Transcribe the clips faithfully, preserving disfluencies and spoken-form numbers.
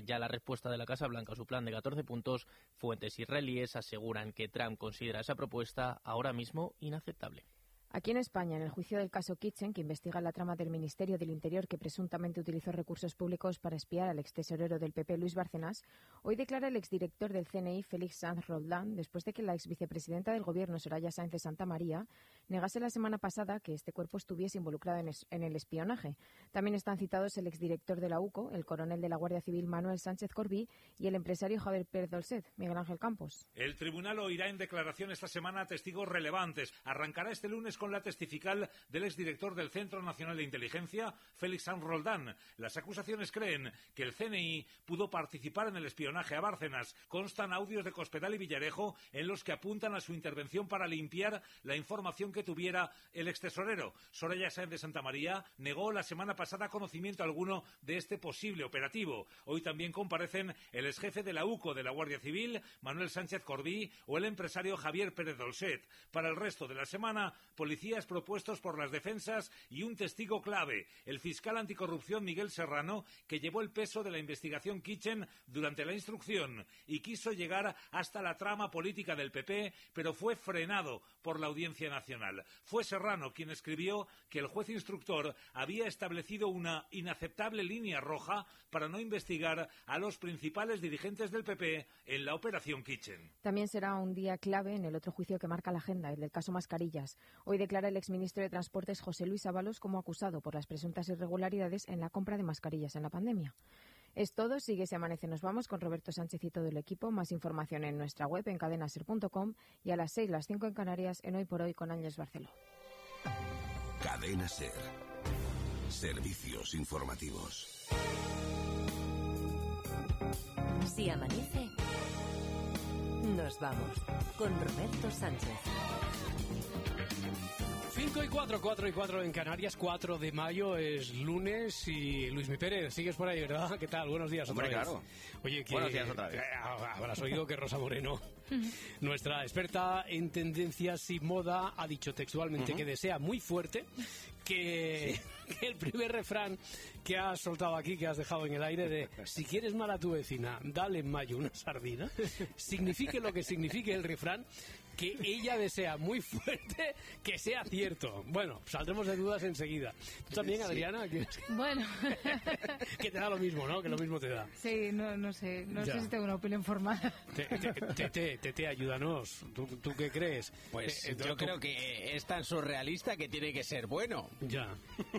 ya la respuesta de la Casa Blanca a su plan de catorce puntos. Fuentes israelíes aseguran que Trump considera esa propuesta ahora mismo inaceptable. Aquí en España, en el juicio del caso Kitchen, que investiga la trama del Ministerio del Interior que presuntamente utilizó recursos públicos para espiar al extesorero del P P, Luis Bárcenas, hoy declara el exdirector del C N I, Félix Sanz Roldán, después de que la exvicepresidenta del Gobierno, Soraya Sáenz de Santamaría, negase la semana pasada que este cuerpo estuviese involucrado en, es, en el espionaje. También están citados el exdirector de la U C O, el coronel de la Guardia Civil Manuel Sánchez Corbí y el empresario Javier Pérez Dolcet. Miguel Ángel Campos. El tribunal oirá en declaración esta semana a testigos relevantes. Arrancará este lunes con la testifical del exdirector del Centro Nacional de Inteligencia, Félix Sanz Roldán. Las acusaciones creen que el C N I pudo participar en el espionaje a Bárcenas. Constan audios de Cospedal y Villarejo en los que apuntan a su intervención para limpiar la información que tuviera el extesorero. Soraya Sáenz de Santamaría negó la semana pasada conocimiento alguno de este posible operativo. Hoy también comparecen el exjefe de la U C O de la Guardia Civil, Manuel Sánchez Corbí, o el empresario Javier Pérez Dolcet. Para el resto de la semana, policías propuestos por las defensas y un testigo clave, el fiscal anticorrupción Miguel Serrano, que llevó el peso de la investigación Kitchen durante la instrucción y quiso llegar hasta la trama política del P P, pero fue frenado por la Audiencia Nacional. Fue Serrano quien escribió que el juez instructor había establecido una inaceptable línea roja para no investigar a los principales dirigentes del P P en la operación Kitchen. También será un día clave en el otro juicio que marca la agenda, el del caso Mascarillas. Hoy declara el exministro de Transportes José Luis Ábalos como acusado por las presuntas irregularidades en la compra de mascarillas en la pandemia. Es todo, sigue Se Amanece. Nos vamos con Roberto Sánchez y todo el equipo. Más información en nuestra web en cadena ser punto com y a las seis, las cinco en Canarias, en Hoy por Hoy con Ángeles Barceló. Cadena Ser. Servicios informativos. Si amanece, nos vamos con Roberto Sánchez. cinco y cuatro, cuatro y cuatro en Canarias, cuatro de mayo es lunes y Luismi Pérez, sigues por ahí, ¿verdad? ¿Qué tal? Buenos días otra Hombre, vez. claro. Oye, que, Buenos días otra vez. Habrás oído que Rosa Moreno, nuestra experta en tendencias y moda, ha dicho textualmente uh-huh. que desea muy fuerte que, sí. que el primer refrán que has soltado aquí, que has dejado en el aire de si quieres mal a tu vecina, dale en mayo una sardina, signifique lo que signifique el refrán, que ella desea muy fuerte que sea cierto. Bueno, saldremos de dudas enseguida. ¿Tú también, Adriana? Sí. Bueno. Que te da lo mismo, ¿no? Que lo mismo te da. Sí, no, no sé. No ya. sé si tengo una opinión formada. Tete, Tete, ayúdanos. ¿Tú, ¿Tú qué crees? Pues eh, yo tú... creo que es tan surrealista que tiene que ser bueno. Ya.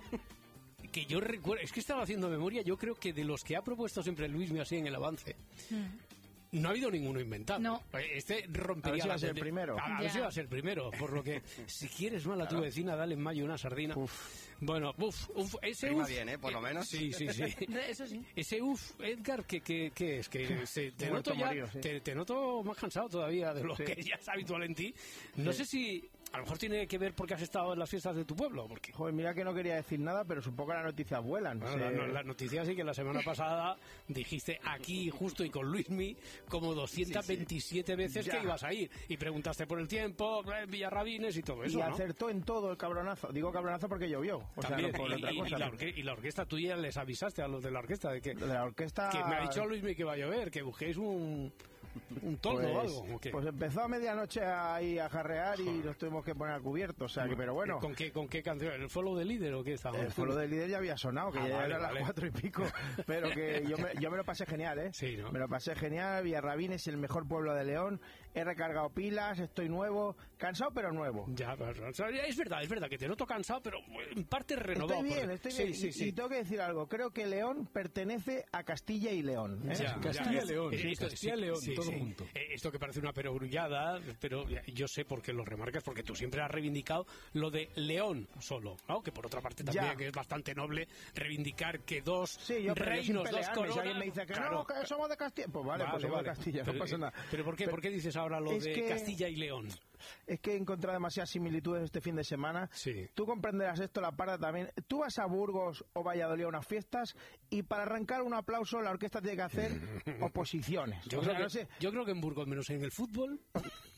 Que yo recuerdo... Es que estaba haciendo memoria. Yo creo que de los que ha propuesto siempre Luismi así en el avance... Mm. No ha habido ninguno inventado. No. Este rompería... A ver si va a ser el primero. A ver si va a ser el primero. Por lo que, si quieres mal a tu vecina, dale en mayo una sardina. Uf. Bueno, uf, uf. Ese Prima uf... bien, ¿eh? Por lo menos. Sí, sí, sí. Eso sí. Ese uf, Edgar, ¿qué, qué, qué es? Que se, te, noto ya, morir, sí. te, te noto más cansado todavía de lo sí. que ya es habitual en ti. No sí. sé si... A lo mejor tiene que ver porque has estado en las fiestas de tu pueblo. Porque... Joder, mira que no quería decir nada, pero supongo que las noticias vuelan. Bueno, sí. la, no, las noticias sí que la semana pasada dijiste aquí, justo y con Luismi, como doscientas veintisiete sí, sí. veces ya. que ibas a ir. Y preguntaste por el tiempo, Villarrabines y todo eso, Y ¿no? acertó en todo el cabronazo. Digo cabronazo porque llovió. O También, sea, no por y, otra y, cosa, y, la ¿no? orque- y la orquesta tuya les avisaste a los de la orquesta de que... De la orquesta... Que me ha dicho Luismi que va a llover, que busquéis un... un toldo pues, o algo. ¿O qué? Pues empezó a medianoche ahí a jarrear y nos tuvimos que poner a cubierto. O sea, que, pero bueno. ¿Con qué, con qué canción? ¿El follow de líder o qué estaba? El follow de líder ya había sonado, que ah, ya vale, era vale. las cuatro y pico. Pero que yo me, yo me lo pasé genial, ¿eh? Sí, ¿no? Me lo pasé genial. Villarrabín es el mejor pueblo de León. He recargado pilas, estoy nuevo. Cansado, pero nuevo. Ya, pero, es verdad, es verdad que te noto cansado, pero en parte renovado. Estoy bien, por... estoy sí, bien. Sí, y, sí. y tengo que decir algo. Creo que León pertenece a Castilla y León. ¿eh? Ya, Castilla y León. Sí, Castilla y sí, León, sí, todo sí. junto. Eh, esto que parece una perogrullada, pero yo sé por qué lo remarcas, porque tú siempre has reivindicado lo de León solo, ¿no? Que por otra parte también Ya. que es bastante noble reivindicar que dos Sí, yo, pero yo sin reinos, dos pelearme. coronas... Si alguien me dice que claro, no, que somos de Castilla, pues vale, vale, pues somos vale. de Castilla, pero, no pasa nada. Pero ¿por qué, Pero, ¿por qué dices ahora lo es de que, Castilla y León? Es que he encontrado demasiadas similitudes este fin de semana. Sí. Tú comprenderás esto, la parda también. Tú vas a Burgos o Valladolid a unas fiestas y para arrancar un aplauso la orquesta tiene que hacer oposiciones. Yo, o creo, sea, que, no sé. yo creo que en Burgos, menos en el fútbol...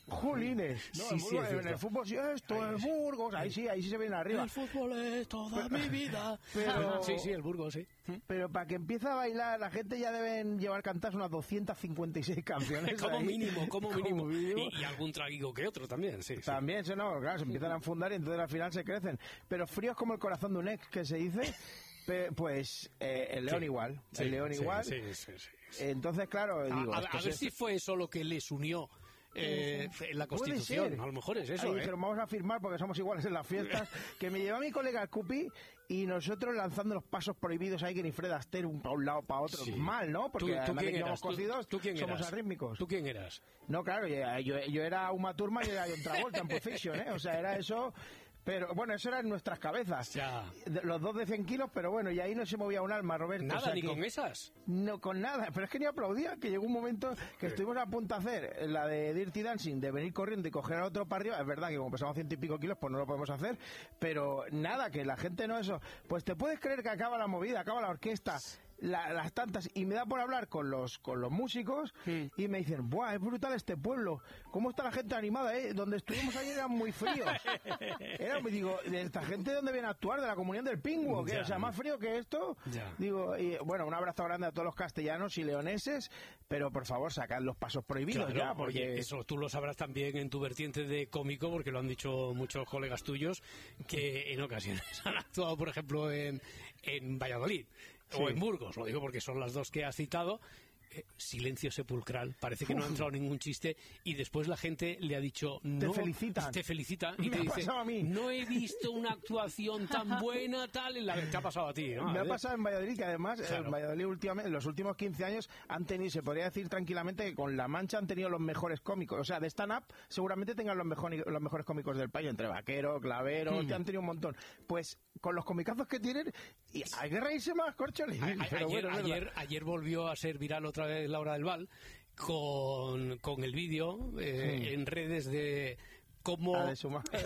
Jolines, no, Sí, el sí, Burgos, es en el cierto. fútbol sí, esto es Burgos, ahí sí, ahí sí se viene arriba. El fútbol es toda mi vida. Pero- Sí, sí, el Burgos, sí. Pero para que empiece a bailar, la gente ya deben llevar cantadas unas doscientas cincuenta y seis canciones. Como ahí. mínimo, como mínimo. mínimo. Y, y algún traguico que otro también, sí. sí. También, eso no, claro, se empiezan a enfundar y entonces al final se crecen. Pero fríos como el corazón de un ex, que se dice, pe- pues eh, el León Sí. igual. Sí, el León sí, igual. sí, sí, sí, sí. Entonces, claro, A, digo, a- esto a es ver esto. si fue eso lo que les unió eh, en la Puede Constitución. ser. A lo mejor es eso, Ahí ¿eh? dijeron, vamos a firmar porque somos iguales en las fiestas. Que me llevó mi colega Scoopy y nosotros lanzando los pasos prohibidos ahí que ni Fred Astaire un para un lado para otro. Sí. Mal, ¿no? Porque ¿Tú- tú además de quién que eras? íbamos cocidos, ¿Tú, tú quién somos eras? arrítmicos. ¿Tú quién eras? No, claro, yo, yo, yo era Uma Thurman y era John Travolta en Pulp Fiction, ¿eh? O sea, era eso. Pero bueno, eso era en nuestras cabezas. Ya. De- Los dos de cien kilos, pero bueno, y ahí no se movía un alma, Roberto. Nada, o sea ni que- con esas. No, con nada. Pero es que ni aplaudía, que llegó un momento que estuvimos a punto de hacer la de Dirty Dancing, de venir corriendo y coger a otro para arriba. Es verdad que como pesamos ciento y pico kilos, pues no lo podemos hacer. Pero nada, que la gente no eso. Pues te puedes creer que acaba la movida, acaba la orquesta. la- las tantas, y me da por hablar con los con los músicos y me dicen, ¡buah, es brutal este pueblo! ¿Cómo está la gente animada, eh? Donde estuvimos ayer era muy frío. Era, me digo, ¿de esta gente de dónde viene a actuar? ¿De la comunión del Pingüo? ¿Qué? Ya. O sea, más frío que esto. Ya. Digo, y, bueno, un abrazo grande a todos los castellanos y leoneses, pero por favor, sacad los pasos prohibidos Claro, ya, porque... oye, eso tú lo sabrás también en tu vertiente de cómico, porque lo han dicho muchos colegas tuyos, que en ocasiones han actuado, por ejemplo, en, en Valladolid Sí. o en Burgos, lo digo porque son las dos que has citado. Eh, silencio sepulcral, parece que no ha entrado ningún chiste y después la gente le ha dicho no, felicitan. te felicitan y Me te ha dice pasado a mí. no he visto una actuación tan buena tal en la que te ha pasado a ti, ¿no? Me ha ¿Eh? pasado en Valladolid, que además Claro. en Valladolid últimamente, en los últimos quince años han tenido, se podría decir tranquilamente que con La Mancha han tenido los mejores cómicos. O sea, de stand-up seguramente tengan los, mejor, los mejores cómicos del país, entre Vaquero, Clavero, Hmm. que han tenido un montón. Pues con los comicazos que tienen, y hay que reírse más, Córcholes. A- a- Pero ayer, bueno, es verdad. ayer, ayer volvió a ser viral otra vez Laura del Val con, con el vídeo eh, Sí. en redes de cómo, Ah, de su madre.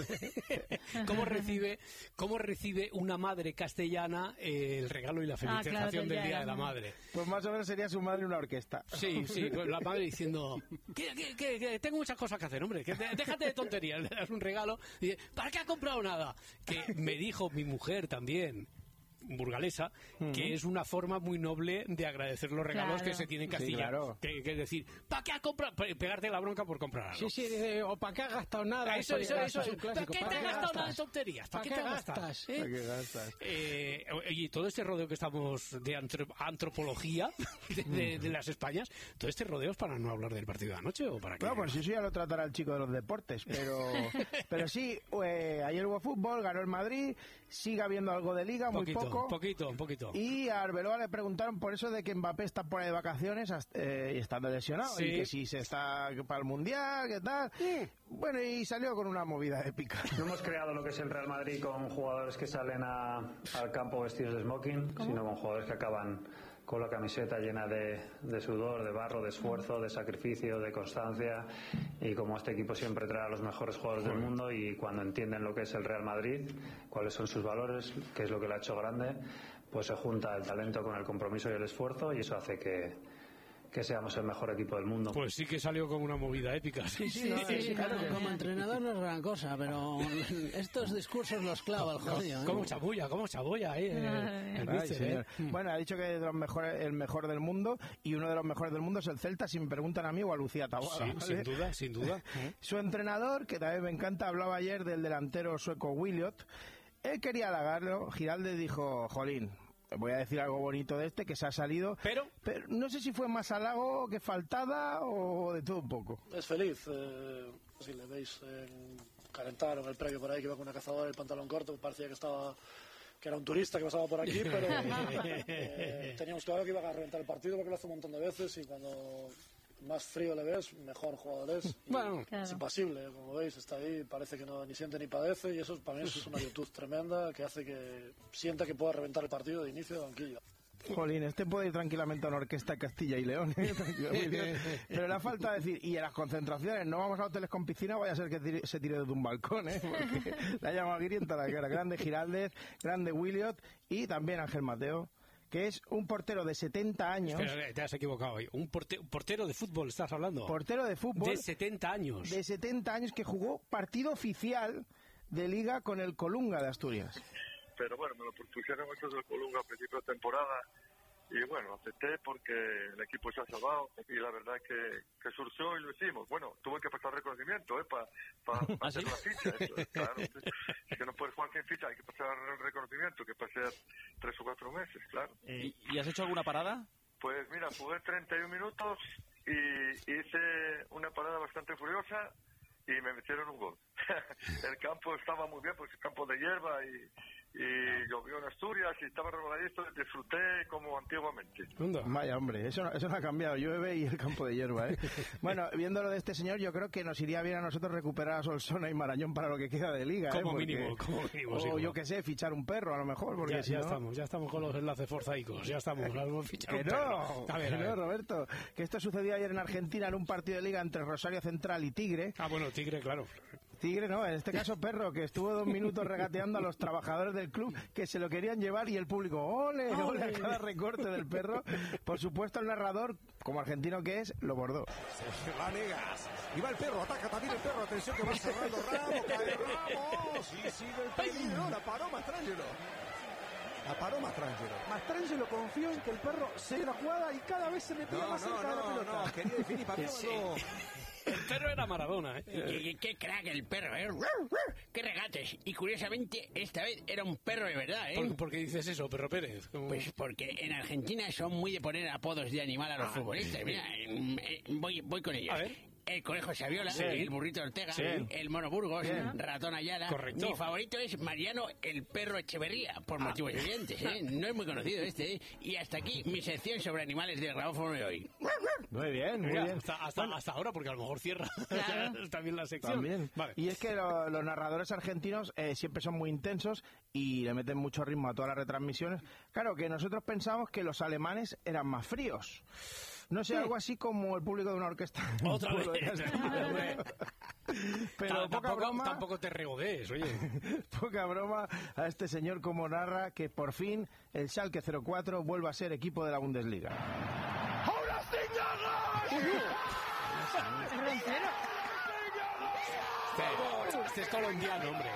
cómo recibe cómo recibe una madre castellana eh, el regalo y la claro, felicitación del del Día de la Madre. Pues más o menos sería su madre una orquesta. Sí, sí, con la madre diciendo que, que- que- que tengo muchas cosas que hacer, hombre, que te- déjate de tonterías, le das un regalo y dice, ¿para qué ha comprado nada? Que me dijo mi mujer también, burgalesa, que es una forma muy noble de agradecer los regalos Claro. que se tienen en Sí, Castilla. claro. que, que es decir, ¿para qué ha comprado? Pe- Pegarte la bronca por comprar algo. Sí, sí, dice, o para qué has gastado nada. Eso, eso, eso. es un ¿Para clásico. qué te has gastado nada en tonterías? ¿Para qué te gastas? ¿Eh? ¿Para qué gastas? Eh, y todo este rodeo que estamos de antro- antropología de, de- de las Españas, todo este rodeo es para no hablar del partido de anoche o para qué? Bueno, pues eso ya lo tratará el chico de los deportes, pero pero sí, eh, ayer hubo fútbol, ganó el Madrid, sigue habiendo algo de liga, muy poquito, poco. poquito, un poquito. Y a Arbeloa le preguntaron por eso de que Mbappé está por ahí de vacaciones hasta- eh, y estando lesionado, Sí. y que si se está para el Mundial, qué tal. Bueno, y salió con una movida épica. No hemos creado lo que es el Real Madrid con jugadores que salen a- al campo vestidos de smoking, sino con jugadores que acaban con la camiseta llena de, de sudor, de barro, de esfuerzo, de sacrificio, de constancia, y como este equipo siempre trae a los mejores jugadores del mundo, y cuando entienden lo que es el Real Madrid, cuáles son sus valores, qué es lo que le ha hecho grande, pues se junta el talento con el compromiso y el esfuerzo, y eso hace que, que seamos el mejor equipo del mundo. Pues sí que salió con una movida épica. Sí, Sí, sí, claro, como entrenador no es gran cosa, pero estos discursos los clava el jodido. ¿eh? Como chabulla, como chabulla ahí. eh, el Ay, míster, señor. ¿eh? Bueno, ha dicho que es de los mejores, el mejor del mundo, y uno de los mejores del mundo es el Celta, si me preguntan a mí o a Lucía Taboada. Sí, ¿vale? sin duda, sin duda. Su entrenador, que también me encanta, hablaba ayer del delantero sueco Williot. Él quería halagarlo. Giraldes dijo, jolín, voy a decir algo bonito de este, que se ha salido. Pero, Pero no sé si fue más halago que faltada o de todo un poco. Es feliz. Eh, si le veis en calentar o en el previo por ahí que iba con una cazadora y el pantalón corto, parecía que estaba que era un turista que pasaba por aquí, pero eh, teníamos claro que iba a reventar el partido porque lo hace un montón de veces, y cuando más frío le ves, mejor jugador es. Y Bueno, claro. es impasible, como veis, está ahí, parece que no ni siente ni padece, y eso para mí eso es una virtud tremenda que hace que sienta que pueda reventar el partido de inicio de banquillo. Jolín, este puede ir tranquilamente a una orquesta de Castilla y León. ¿eh? Tranquilamente. Pero le falta decir, y en las concentraciones no vamos a hoteles con piscina, vaya a ser que tire- se tire desde un balcón, ¿eh? Porque la llama grienta la cara. Grande Giraldez, grande Williot, y también Ángel Mateo, que es un portero de setenta años. Espera, te has equivocado hoy. Un portero, portero de fútbol, ¿estás hablando? Portero de fútbol. De setenta años. De setenta años que jugó partido oficial de Liga con el Colunga de Asturias. Pero bueno, me lo propusieron estos del Colunga a principio de temporada y bueno, acepté porque el equipo se ha salvado y la verdad es que, que surgió y lo hicimos. Bueno, tuve que pasar reconocimiento, ¿eh? Para pa, pa ¿Ah, hacer sí? la ficha. Eso, claro. Es que no puedes jugar sin ficha, hay que pasar el reconocimiento, que pasé tres o cuatro meses, claro. ¿Y, ¿Y has hecho alguna parada? Pues mira, jugué treinta y un minutos y hice una parada bastante furiosa y me metieron un gol. El campo estaba muy bien, porque es campo de hierba y, y llovió en Asturias y estaba resbaladizo, disfruté como antiguamente. Vaya hombre, eso no, eso no ha cambiado, llueve y el campo de hierba, ¿eh? Bueno, viendo lo de este señor, yo creo que nos iría bien a nosotros recuperar a Solsona y Marañón para lo que queda de Liga, Como ¿eh? Porque, mínimo, como mínimo. o sí, yo que sé, fichar un perro a lo mejor, porque ya, si ya no... estamos, ya estamos con los enlaces forzaicos, ya estamos. Vamos a fichar Que un no, perro. A ver, que a ver. no, Roberto, que esto sucedió ayer en Argentina en un partido de Liga entre Rosario Central y Tigre. Ah, bueno, Tigre, claro. Tigre no, en este caso Perro, que estuvo dos minutos regateando a los trabajadores del club que se lo querían llevar y el público, ole, ole, a cada recorte del Perro. Por supuesto el narrador, como argentino que es, lo bordó. Vanegas, y va el Perro, ataca también el Perro, atención que va cerrando Ramos, cae Ramos, y sigue el peligro, la paró Mastrangelo. La paró Mastrangelo. Mastrangelo confió en que el Perro se la jugada y cada vez se metía No, más no, cerca de la no, pelota. no, quería definir para Sí. no. El perro era Maradona, ¿eh? Qué, qué crack el perro, ¿eh? Qué regates. Y curiosamente, esta vez era un perro de verdad, ¿eh? ¿Por, por qué dices eso, Perro Pérez? ¿Cómo? Pues porque en Argentina son muy de poner apodos de animal a los Ah, futbolistas. Mira, eh, eh, voy, voy con ellos. A ver. El Conejo Saviola, Sí. el Burrito Ortega, Sí. el Mono Burgos, Bien. Ratón Ayala. Correcto. Mi favorito es Mariano el Perro Echeverría, por motivos evidentes, ¿eh? No es muy conocido este, ¿eh? Y hasta aquí mi sección sobre animales del grabófono de hoy. Muy bien, muy Mira, bien. hasta, hasta, hasta ahora, porque a lo mejor cierra Claro. también la sección. También. Vale. Y es que lo- los narradores argentinos eh, siempre son muy intensos y le meten mucho ritmo a todas las retransmisiones. Claro, que nosotros pensamos que los alemanes eran más fríos. No sé, algo así como el público de una orquesta. Otra vez. Podría ser. Hombre. Pero Ta- poca tampoco, broma, tampoco te regodees, oye. poca broma a este señor como narra que por fin el Schalke cero cuatro vuelve a ser equipo de la Bundesliga. Este, este es colombiano, hombre.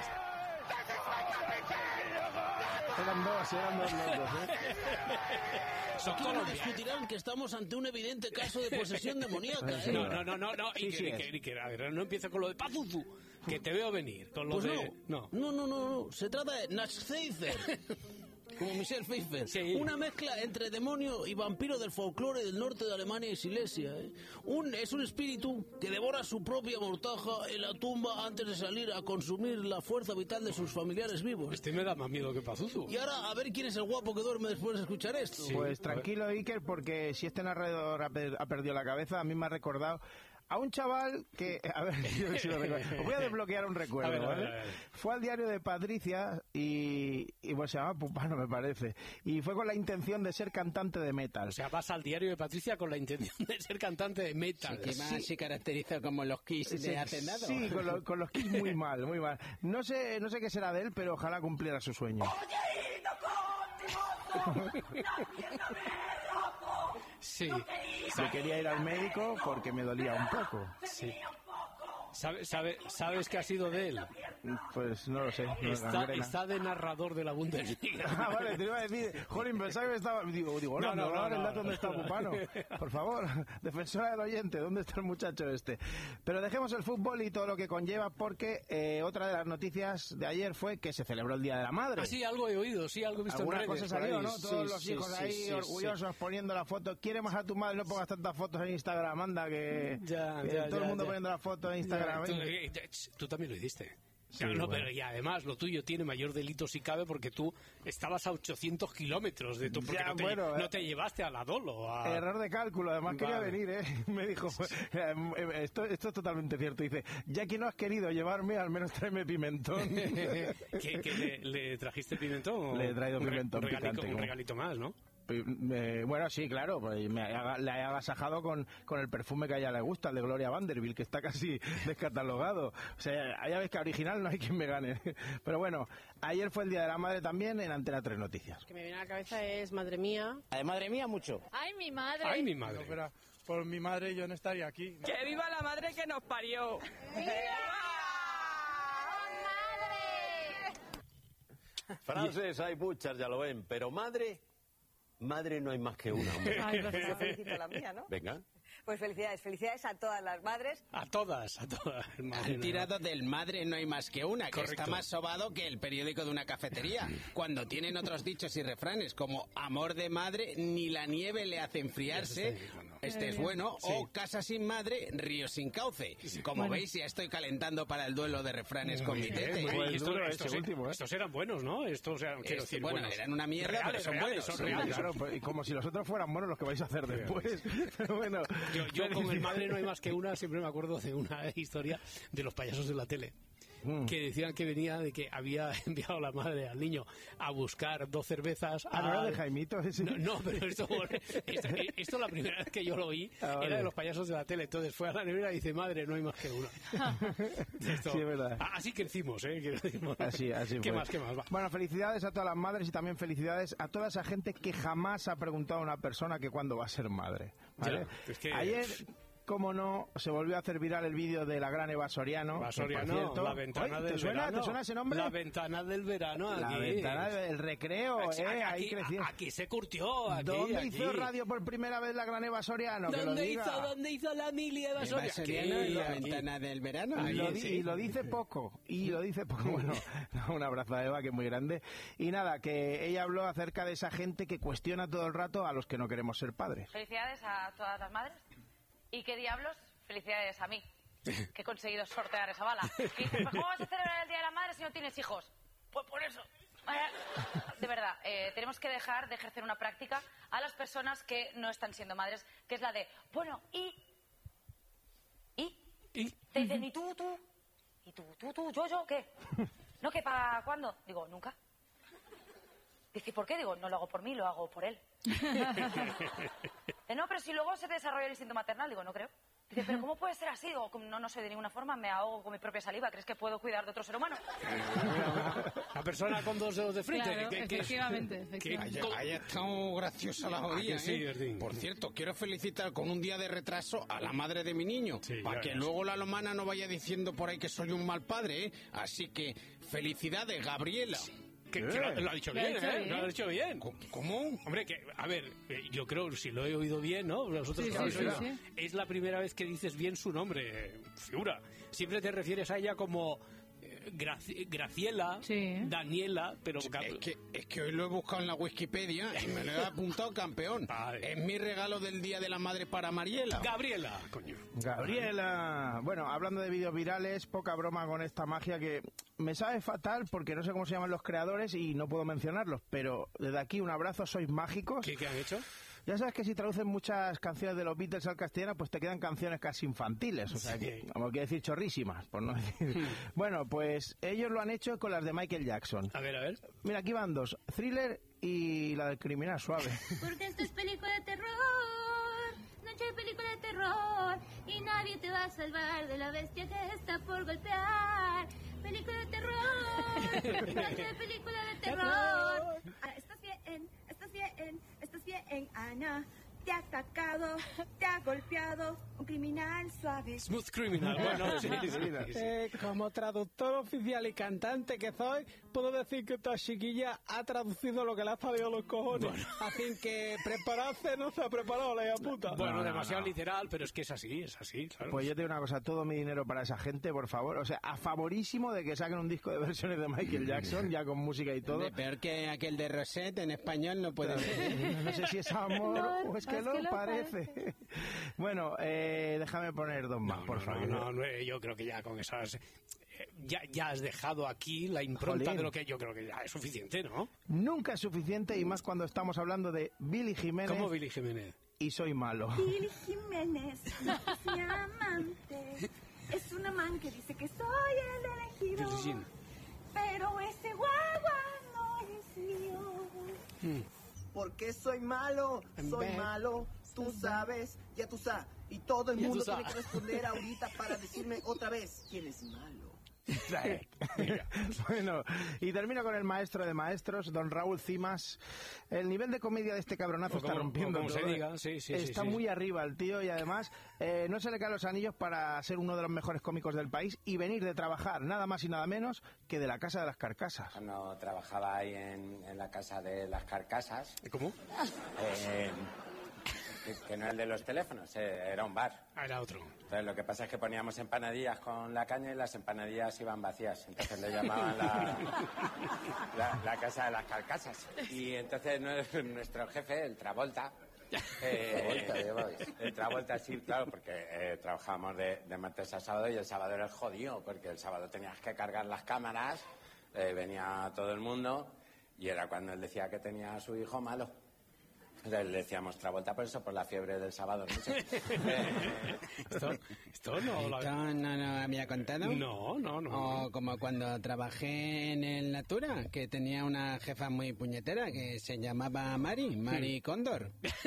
Eran dos, eran dos locos, ¿eh? Son Aquí no colombianos. discutirán que estamos ante un evidente caso de posesión demoníaca, ¿eh? No, no, no, no, no. Sí, Iker, sí Iker, es. Iker, a ver, no empiezo con lo de Pazuzu, que te veo venir. Con lo Pues de... no. no, no, no, no, se trata de Nachtpfeifer, como Michel Pfeiffer. Sí. Una mezcla entre demonio y vampiro del folclore del norte de Alemania y Silesia. ¿eh? Un, es un espíritu que devora su propia mortaja en la tumba antes de salir a consumir la fuerza vital de sus familiares vivos. Este me da más miedo que Pazuzu. Y ahora, a ver quién es el guapo que duerme después de escuchar esto. Pues tranquilo, Iker, porque si este narrador ha, per- ha perdido la cabeza, a mí me ha recordado a un chaval que... A ver, yo si lo recuerdo. Os voy a desbloquear un recuerdo, A ver, a ver, ¿vale? a ver. Fue al diario de Patricia y, y pues se llama Pupano, me parece. Y fue con la intención de ser cantante de metal. O sea, vas al diario de Patricia con la intención de ser cantante de metal. Que más se caracteriza como los Kiss de Sí, Hacendado. sí, con, lo- con los Kiss muy mal, muy mal. No sé, no sé qué será de él, pero ojalá cumpliera su sueño. Sí. Yo quería ir al médico porque me dolía un poco. Sí. ¿Sabe, sabe, ¿Sabes qué ha sido de él? Pues no lo sé. no, Está, gangrena. está de narrador de la Bundesliga. Ah, vale, te iba a decir, jolín, pensaba que estaba... Digo, digo, No, no, no, no, no, el dato no. dónde está Pupano. Por favor, defensora del oyente, ¿dónde está el muchacho este? Pero dejemos el fútbol y todo lo que conlleva, porque eh, otra de las noticias de ayer fue que se celebró el Día de la Madre. Ah, sí, algo he oído, sí, algo he visto en Alguna redes. cosa por salió, ahí. ¿no? Sí, Todos los sí, hijos sí, ahí sí, orgullosos poniendo la foto. ¿Quieres más a tu madre? No pongas tantas fotos en Instagram, anda, que, Ya, que ya, todo ya, el mundo ya. poniendo la foto en Instagram. Ya, tú, venga. eh, eh, tú también lo hiciste. Sí, Claro, no, bueno. pero y además lo tuyo tiene mayor delito si cabe porque tú estabas a ochocientos kilómetros de tu... Porque Ya, no, te, bueno, no eh. te llevaste a la Dolo. A... Error de cálculo, además quería Vale. venir, ¿eh? Me dijo, eh, eh, esto, esto es totalmente cierto. Dice, ya que no has querido llevarme, al menos tráeme pimentón. ¿Que, que le, le trajiste pimentón? o Le he traído un re- pimentón un regalito, picante, un como- regalito más, ¿no? Eh, bueno, sí, claro, pues me haga, le he agasajado con, con el perfume que a ella le gusta, el de Gloria Vanderbilt, que está casi descatalogado. O sea, ya ves que original no hay quien me gane. Pero bueno, ayer fue el Día de la Madre también en Antena tres Noticias. Lo que me viene a la cabeza es madre mía. Ay, madre mía, mucho. ¡Ay, mi madre! ¡Ay, mi madre! No, pero por mi madre yo no estaría aquí. ¡Que viva la madre que nos parió! Frases hay muchas, ya lo ven, pero madre, madre no hay más que una. Hombre. Ay, pues yo felicito a la mía, ¿no? Venga. Pues felicidades, felicidades a todas las madres. A todas, a todas. Han tirado del madre no hay más que una, que Correcto. está más sobado que el periódico de una cafetería, cuando tienen otros dichos y refranes como amor de madre, ni la nieve le hace enfriarse, este es bueno, Sí. o casa sin madre, río sin cauce. Como Bueno. veis, ya estoy calentando para el duelo de refranes con Muy mi bien, tete. muy bien. Estos, duro estos- ese último, ¿eh? estos eran buenos, ¿no? Estos eran, quiero Este, decir, bueno, buenos. eran una mierda, pero Reales, son reales, buenos. son Son reales. Claro, pues, y como si los otros fueran buenos los que vais a hacer después. Pero bueno, Yo, yo con el madre no hay más que una, siempre me acuerdo de una historia de los payasos de la tele. Mm. Que decían que venía de que había enviado la madre al niño a buscar dos cervezas. Ah, ¿no era al- de Jaimito ese? No, no, pero esto, esto, esto la primera vez que yo lo oí Ah, vale. era de los payasos de la tele. Entonces fue a la nevera y dice, madre, no hay más que una. Esto- Sí, es verdad. a- Así crecimos, ¿eh? Quiero decir, bueno, Así, así ¿Qué fue. más, qué más? Va. Bueno, felicidades a todas las madres y también felicidades a toda esa gente que jamás ha preguntado a una persona que cuándo va a ser madre. ¿vale? Ya, es que- Ayer, como no, se volvió a hacer viral el vídeo de la gran Eva Soriano. Va, que, Soriano, por cierto- la ventana Oye, del ¿te suena, verano. ¿Te suena ese nombre? La ventana del verano La aquí. ventana del recreo, Aquí- ¿eh? Ahí aquí, creciendo. aquí se curtió. Aquí, ¿Dónde aquí. hizo radio por primera vez la gran Eva Soriano? Que lo ¿Dónde diga. hizo, ¿Dónde hizo la mili Eva Eva Soria? Soriano Aquí, en la aquí. ventana del verano. Y lo, Ahí, di- sí. y lo dice poco, y lo dice poco. Bueno, un abrazo a Eva, que es muy grande. Y nada, que ella habló acerca de esa gente que cuestiona todo el rato a los que no queremos ser padres. Felicidades a todas las madres. ¿Y qué diablos? Felicidades a mí, que he conseguido sortear esa bala. Y dices, pues ¿cómo vas a celebrar el Día de la Madre si no tienes hijos? Pues por eso. Eh, De verdad, eh, tenemos que dejar de ejercer una práctica a las personas que no están siendo madres, que es la de, bueno, ¿y? ¿Y? ¿Y? Te dicen, ¿y tú, tú? ¿Y tú, tú, tú, yo, yo, qué? ¿No que para cuándo? Digo, nunca. Dice, ¿por qué? Digo, no lo hago por mí, lo hago por él. Eh, no, pero si luego se te desarrolla el instinto maternal, digo, no creo. Dice, ¿pero cómo puede ser así? Digo, no, no soy de ninguna forma, me ahogo con mi propia saliva. ¿Crees que puedo cuidar de otro ser humano? La persona con dos dedos de frente. Claro, que- que- efectivamente, que- efectivamente. Haya, haya estado graciosa la Ah, jodida, que sí, ¿eh? Erdín. Por cierto, quiero felicitar con un día de retraso a la madre de mi niño, para ya que ves. luego la lomana no vaya diciendo por ahí que soy un mal padre, ¿eh? Así que, felicidades, Gabriela. Que, que lo, lo ha dicho Lo ha bien, dicho ¿eh? bien. Lo ha dicho bien. ¿Cómo? Hombre, que, a ver, eh, yo creo, si lo he oído bien, ¿no? Vosotros Sí, que habéis sí, oído, sí, es la primera vez que dices bien su nombre, eh, figura. Siempre te refieres a ella como eh, Graci- Graciela, Daniela, pero... Es que, es que hoy lo he buscado en la Wikipedia y me lo he apuntado campeón. Es mi regalo del Día de la Madre para Mariela. Gabriela, coño. Gabriela. Bueno, hablando de vídeos virales, poca broma con esta magia que me sabe fatal porque no sé cómo se llaman los creadores y no puedo mencionarlos, pero desde aquí un abrazo, sois mágicos. ¿Qué, qué han hecho? Ya sabes que si traducen muchas canciones de los Beatles al castellano, pues te quedan canciones casi infantiles, o sea, que, como quiere decir chorrísimas, por no decir... Bueno, pues ellos lo han hecho con las de Michael Jackson. A ver, a ver. Mira, aquí van dos, Thriller y la del Criminal Suave. Porque esto es película de terror, noche de película de terror, y nadie te va a salvar de la bestia que está por golpear. Película de terror, noche de película de terror. Ah, estás bien, estás bien, estás bien, Ana. Te ha atacado, te ha golpeado un criminal suave. Smooth Criminal, bueno, sí, sí, sí. Eh, como traductor oficial y cantante que soy, puedo decir que esta chiquilla ha traducido lo que le ha salido a los cojones. Así que prepararse no se ha preparado, la hija puta. Bueno, No, no, demasiado no. literal, pero es que es así, es así, claro. Pues yo te digo una cosa, todo mi dinero para esa gente, por favor. O sea, a favorísimo de que saquen un disco de versiones de Michael Jackson, ya con música y todo. De peor que aquel de Rosette en español no puede ser. No sé si es amor o es que es lo que lo parece. Bueno, eh, déjame poner dos más, por No, favor. no, no, eh, yo creo que ya con esas... eh, Ya, ya has dejado aquí la impronta Jolín. de lo que yo creo que ya es suficiente, ¿no? Nunca es suficiente y más cuando estamos hablando de Billy Jiménez. ¿Cómo Billy Jiménez? Y soy malo. Billy Jiménez no es mi amante. Es un amante que dice que soy el elegido. Billie Jean. Pero ese guagua no es mío. Mm. porque soy malo, soy Ve. malo, tú sabes, ya tú sabes. Y todo el Ya tú mundo tiene sabes. que responder ahorita para decirme otra vez quién es malo. Bueno, y termino con el maestro de maestros, don Raúl Cimas. El nivel de comedia de este cabronazo O está como- rompiendo o como se todo, ¿eh? diga, sí, sí, sí, Está sí. muy arriba el tío y además eh, no se le caen los anillos para ser uno de los mejores cómicos del país y venir de trabajar nada más y nada menos que de la Casa de las Carcasas. Cuando trabajaba ahí en, en la Casa de las Carcasas. ¿Cómo? Eh, que, que no es el de los teléfonos, eh, era un bar. Ah, era otro. Entonces lo que pasa es que poníamos empanadillas con la caña y las empanadillas iban vacías. Entonces le llamaban la, la, la Casa de las Carcasas. Y entonces nue- nuestro jefe, el Travolta... eh, Travolta, llevabais. el Travolta, sí, claro, porque eh, trabajábamos de, de martes a sábado y el sábado era el jodido, porque el sábado tenías que cargar las cámaras, eh, venía todo el mundo y era cuando él decía que tenía a su hijo malo. Entonces le decíamos Travolta por eso, por la fiebre del sábado noche. Eh, Esto, esto no lo ¿Esto no, no había contado? No, no, no. O como cuando trabajé en el Natura, que tenía una jefa muy puñetera que se llamaba Mari, Mari Cóndor.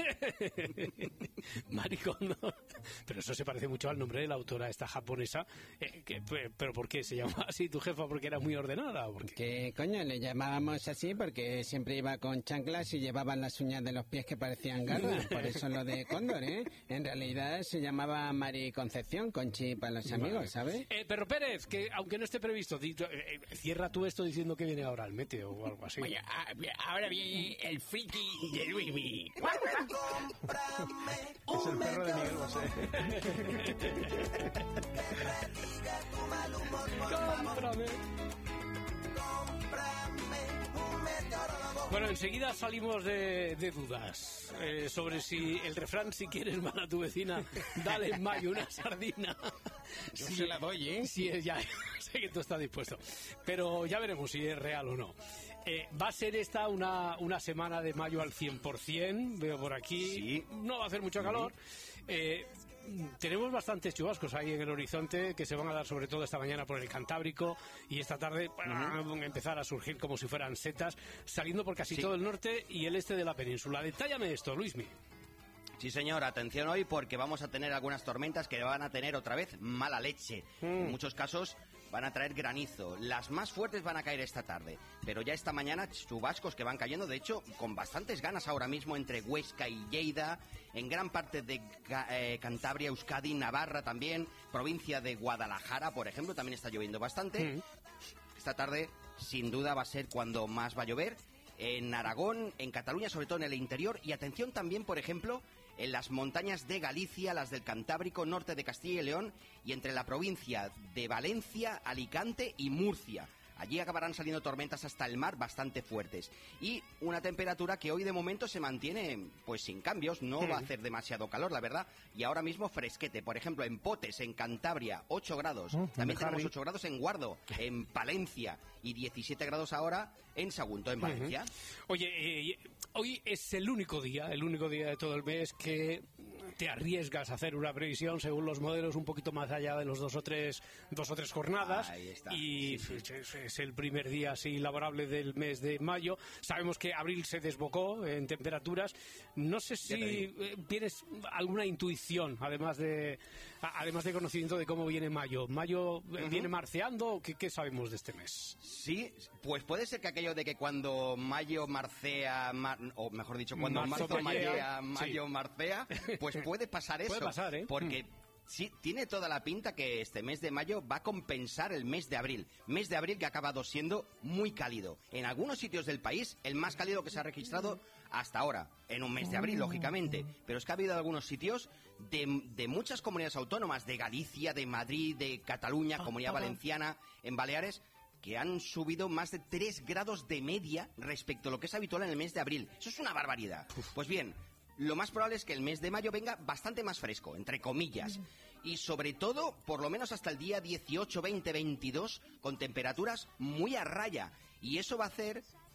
Mari Cóndor. Pero eso se parece mucho al nombre de la autora esta japonesa. eh, que, pe- ¿Pero por qué se llamaba así tu jefa? ¿Porque era muy ordenada? ¿O por qué? Que coño, le llamábamos así porque siempre iba con chanclas y llevaban las uñas de los pies que parecían garras. Por eso lo de Cóndor, ¿eh? En realidad se llamaba Mari Concepción, Conchi para los amigos, Vale. ¿sabes? Eh, pero Pérez, que aunque no esté previsto, di- eh, eh, cierra tú esto diciendo que viene ahora el meteo o algo así. Oye, ah, ahora viene el friki de Luismi. Es el perro de Miguel Bosé. Cómprame. Bueno, enseguida salimos de, de dudas eh, sobre si el refrán, si quieres mal a tu vecina, dale en mayo una sardina. Yo se la doy, ¿eh? Sí, ya sé que tú estás dispuesto. Pero ya veremos si es real o no. Eh, va a ser esta una, una semana de mayo al cien por ciento, veo por aquí. No va a hacer mucho calor. Eh, tenemos bastantes chubascos ahí en el horizonte que se van a dar sobre todo esta mañana por el Cantábrico y esta tarde van a empezar a surgir como si fueran setas, saliendo por casi Sí. todo el norte y el este de la península. Detállame esto, Luismi. Sí, señor, atención hoy porque vamos a tener algunas tormentas que van a tener otra vez mala leche. En muchos casos van a traer granizo. Las más fuertes van a caer esta tarde, pero ya esta mañana chubascos que van cayendo, de hecho, con bastantes ganas ahora mismo entre Huesca y Lleida, en gran parte de Ca- eh, Cantabria, Euskadi, Navarra también, provincia de Guadalajara, por ejemplo, también está lloviendo bastante. Esta tarde, sin duda, va a ser cuando más va a llover. En Aragón, en Cataluña, sobre todo en el interior. Y atención también, por ejemplo, en las montañas de Galicia, las del Cantábrico, norte de Castilla y León, y entre la provincia de Valencia, Alicante y Murcia. Allí acabarán saliendo tormentas hasta el mar bastante fuertes. Y una temperatura que hoy de momento se mantiene pues sin cambios, no va a hacer demasiado calor, la verdad. Y ahora mismo fresquete. Por ejemplo, en Potes, en Cantabria, ocho grados. Mm, También Harry. tenemos ocho grados en Guardo, en Palencia. Y diecisiete grados ahora en Sagunto, en Valencia. Oye, eh, hoy es el único día, el único día de todo el mes que te arriesgas a hacer una previsión según los modelos un poquito más allá de los dos o tres, dos o tres jornadas. Ahí está. Y es, es el primer día así laborable del mes de mayo. Sabemos que abril se desbocó en temperaturas. No sé si eh, tienes alguna intuición, además de a- además de conocimiento de cómo viene mayo. ¿Mayo eh, viene marceando? ¿Qué, qué sabemos de este mes? Sí, pues puede ser que aquello de que cuando mayo marcea, mar- o mejor dicho, cuando Marzo marzo mallea, mallea, sí. mayo marcea, pues puede pasar eso. Puede pasar, ¿eh? Porque sí, tiene toda la pinta que este mes de mayo va a compensar el mes de abril. Mes de abril que ha acabado siendo muy cálido. En algunos sitios del país, el más cálido que se ha registrado hasta ahora, en un mes de abril, lógicamente. Pero es que ha habido algunos sitios de, de muchas comunidades autónomas, de Galicia, de Madrid, de Cataluña, Comunidad Valenciana, en Baleares, que han subido más de tres grados de media respecto a lo que es habitual en el mes de abril. Eso es una barbaridad. Pues bien, lo más probable es que el mes de mayo venga bastante más fresco, entre comillas. Y sobre todo, por lo menos hasta el día dieciocho, veinte, veintidós, con temperaturas muy a raya. Y eso va a hacer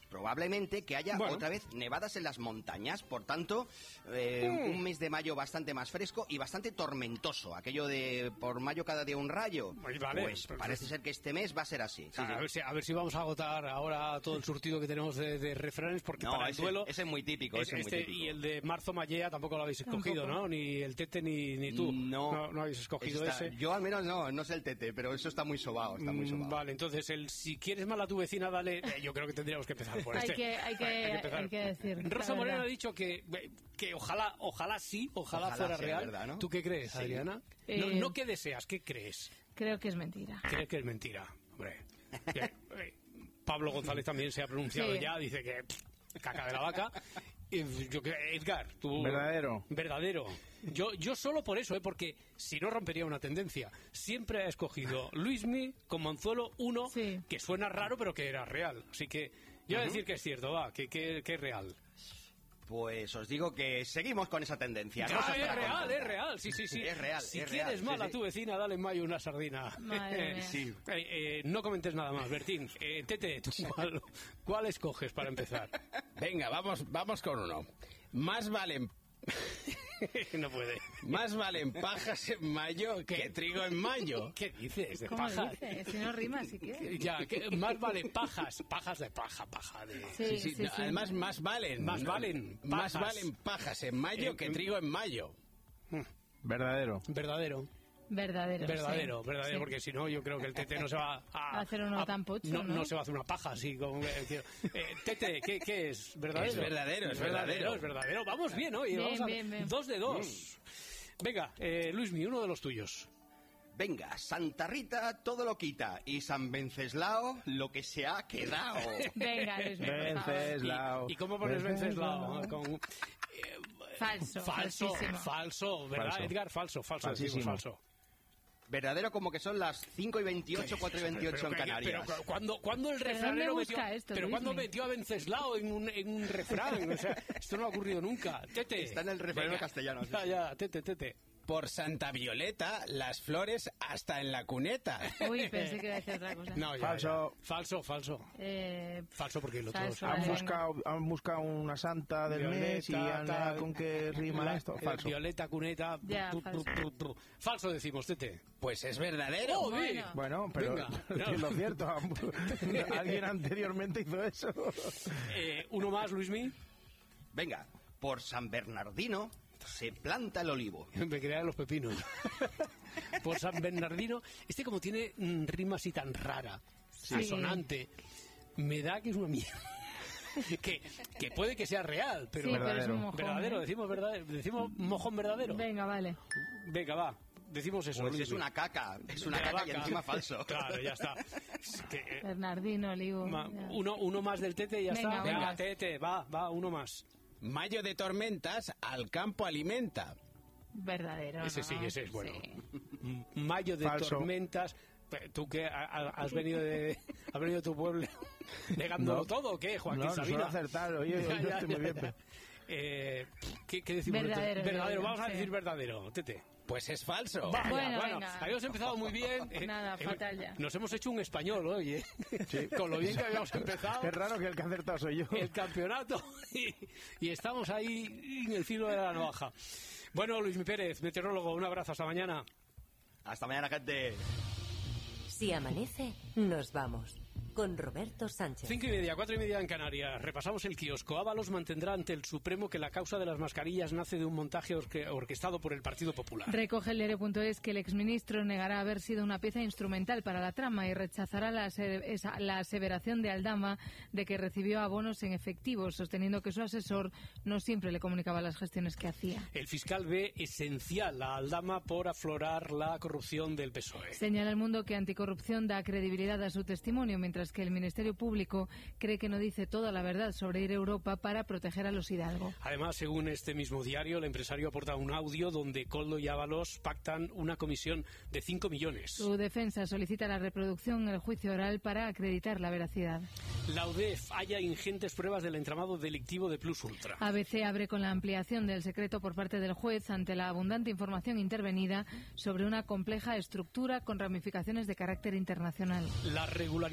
probablemente que haya Bueno. otra vez nevadas en las montañas. Por tanto, eh, Mm. un mes de mayo bastante más fresco y bastante tormentoso. Aquello de por mayo cada día un rayo. Pues vale, pues pues- parece ser que este mes va a ser así. Sí, A, sí. ver si, a ver si vamos a agotar ahora todo el surtido que tenemos de, de refranes, porque No, para el ese- duelo... ese es muy típico, ese es muy este- típico. Y el de Marzo Mallea tampoco lo habéis escogido, Tampoco. ¿no? Ni el Tete ni, ni tú. No. no, no habéis escogido Eso está- ese. Yo al menos no, no sé el tete, pero eso está muy sobado, está muy Mm, sobado. Vale, entonces, el si quieres mal a tu vecina, dale... eh, yo creo que tendríamos que empezar por Hay este. que, hay que, empezar. hay que decir. Rosa la Moreno ha verdad. dicho que, que ojalá, ojalá sí, ojalá, Ojalá fuera sea real. verdad, ¿no? ¿Tú qué crees, Sí. Adriana? Eh, No, no qué deseas, ¿qué crees? Creo que es mentira. ¿Crees que es mentira? Hombre. Que, eh, Pablo González también se ha pronunciado Sí. ya, dice que pff, caca de la vaca. Y yo que Edgar, tú... Verdadero. Verdadero. Yo, yo solo por eso, ¿eh? Porque si no rompería una tendencia. Siempre ha escogido Luismi con Monzuelo uno, que suena raro pero que era real. Así que yo voy a Ujú. decir que es cierto, va, que, que, que es real. Pues os digo que seguimos con esa tendencia. Ya, No se es estará real, contenta. es real, sí, sí, sí. Es real, Si es quieres real, mal sí, a sí. tu vecina, dale en mayo una sardina. Madre mía. Sí. Eh, eh, no comentes nada más, Bertín. Eh, Tete, ¿tú cuál, cuál escoges para empezar? Venga, vamos, vamos con uno. Más valen No puede. Más valen pajas en mayo que trigo en mayo. ¿Qué dices? De ¿Cómo paja. dices? Si no rima, si quieres. Ya, que más vale pajas, pajas de paja, paja de... Sí, sí, sí. Además, más valen. Más ¿no? valen Más pajas. valen pajas en mayo En- que trigo en mayo. Verdadero. Verdadero. Verdadero. Verdadero, sí. verdadero, Sí. porque si no, yo creo que el Tete no se va a... Va a hacer uno tan pocho, no, ¿no? no se va a hacer una paja así como... eh, tío. Eh, Tete, ¿qué, ¿qué es? ¿Verdadero? Es verdadero, es verdadero. Es verdadero. Vamos bien hoy. Bien, vamos a... bien, bien. Dos de dos. Venga, eh, Luismi, uno de los tuyos. Venga, Santa Rita todo lo quita y San Venceslao lo que se ha quedado. Venga, Luismi, por favor. Venceslao. ¿Y cómo pones Venceslao? Venceslao. Con... Falso. Falso, falsísimo. falso, ¿verdad, Falso. Edgar? Falso, falso, decimos Falsísimo. falso. Verdadero como que son las cinco y veintiocho, cuatro y veintiocho en Pero, Canarias. Pero, ¿cuándo, cuándo el ¿Pero refranero dónde metió, busca esto, pero Luismi? cuándo metió a Venceslao en un, en un refrán? O sea, esto no ha ocurrido nunca. Tete. Está en el refranero Venga. castellano, sí, Ya, sí. ya, tete, tete. Por Santa Violeta, las flores hasta en la cuneta. Uy, pensé que iba a decir otra cosa. No, ya, Falso. ya. Falso, falso. Eh, Falso porque el otro... Falso, Han vale, buscado, han buscado una santa del mes y Violeta, han tal. con qué rima La- esto. eh, Falso. Violeta, cuneta... Ya, tu, tu, falso. tu, tu. Falso decimos, tete. Pues es verdadero. ¡Oh, Bueno. Bueno, pero Venga. es lo cierto. Alguien anteriormente hizo eso. Eh, uno más, Luismi. Venga, por San Bernardino se planta el olivo. Me crean los pepinos. Por San Bernardino. Este como tiene mm, rima así tan rara, Sí. asonante, me da que es una mierda. que, que puede que sea real, pero... Sí, pero es Verdadero. un mojón. verdadero, ¿eh? decimos verdadero, decimos mojón verdadero. Venga, vale. Venga, va, decimos eso. Pues es Luismi. una caca, es una De la caca y vaca. encima falso. Claro, ya está. Es que, eh, Bernardino, Olivo. ma- ya. uno, uno más del tete y ya Venga, está. uno Venga, más. tete, va, va, uno más. Mayo de tormentas, al campo alimenta. Verdadero. Ese ¿no? sí, ese es bueno. Sí. M- Mayo de Falso. tormentas. Pe- ¿Tú qué? ¿Ha- ha- ¿Has venido de, has venido de tu pueblo negándolo No. todo o qué, Joaquín No, no Sabina? suelo acertar, oye, hoy Ya, yo ya, estoy muy ya, bien. ya. Eh, ¿qué, ¿Qué decimos? Verdadero, Verdadero, yo, vamos a sí. decir verdadero, Tete. Pues es falso. Vaya, Bueno, bueno, venga. habíamos empezado muy bien. Eh, Nada, eh, fatal ya. Nos hemos hecho un español hoy, ¿eh? Con lo bien que habíamos empezado. Es raro que el que ha acertado soy yo. El campeonato y, y estamos ahí en el filo de la navaja. Bueno, Luismi Pérez, meteorólogo, un abrazo, hasta mañana. Hasta mañana, gente. Si amanece, nos vamos. Con Roberto Sánchez. Cinco y media, cuatro y media en Canarias. Repasamos el kiosco. Ábalos mantendrá ante el Supremo que la causa de las mascarillas nace de un montaje orque- orquestado por el Partido Popular. Recoge el diario.es que el exministro negará haber sido una pieza instrumental para la trama y rechazará la, ase- esa- la aseveración de Aldama de que recibió abonos en efectivo, sosteniendo que su asesor no siempre le comunicaba las gestiones que hacía. El fiscal ve esencial a Aldama por aflorar la corrupción del P S O E. Señala el Mundo que Anticorrupción da credibilidad a su testimonio, mientras que el Ministerio Público cree que no dice toda la verdad sobre ir a Europa para proteger a los Hidalgo. Además, según este mismo diario, el empresario aporta un audio donde Koldo y Ábalos pactan una comisión de cinco millones. Su defensa solicita la reproducción en el juicio oral para acreditar la veracidad. La U D E F halla ingentes pruebas del entramado delictivo de Plus Ultra. A B C abre con la ampliación del secreto por parte del juez ante la abundante información intervenida sobre una compleja estructura con ramificaciones de carácter internacional. La regularización de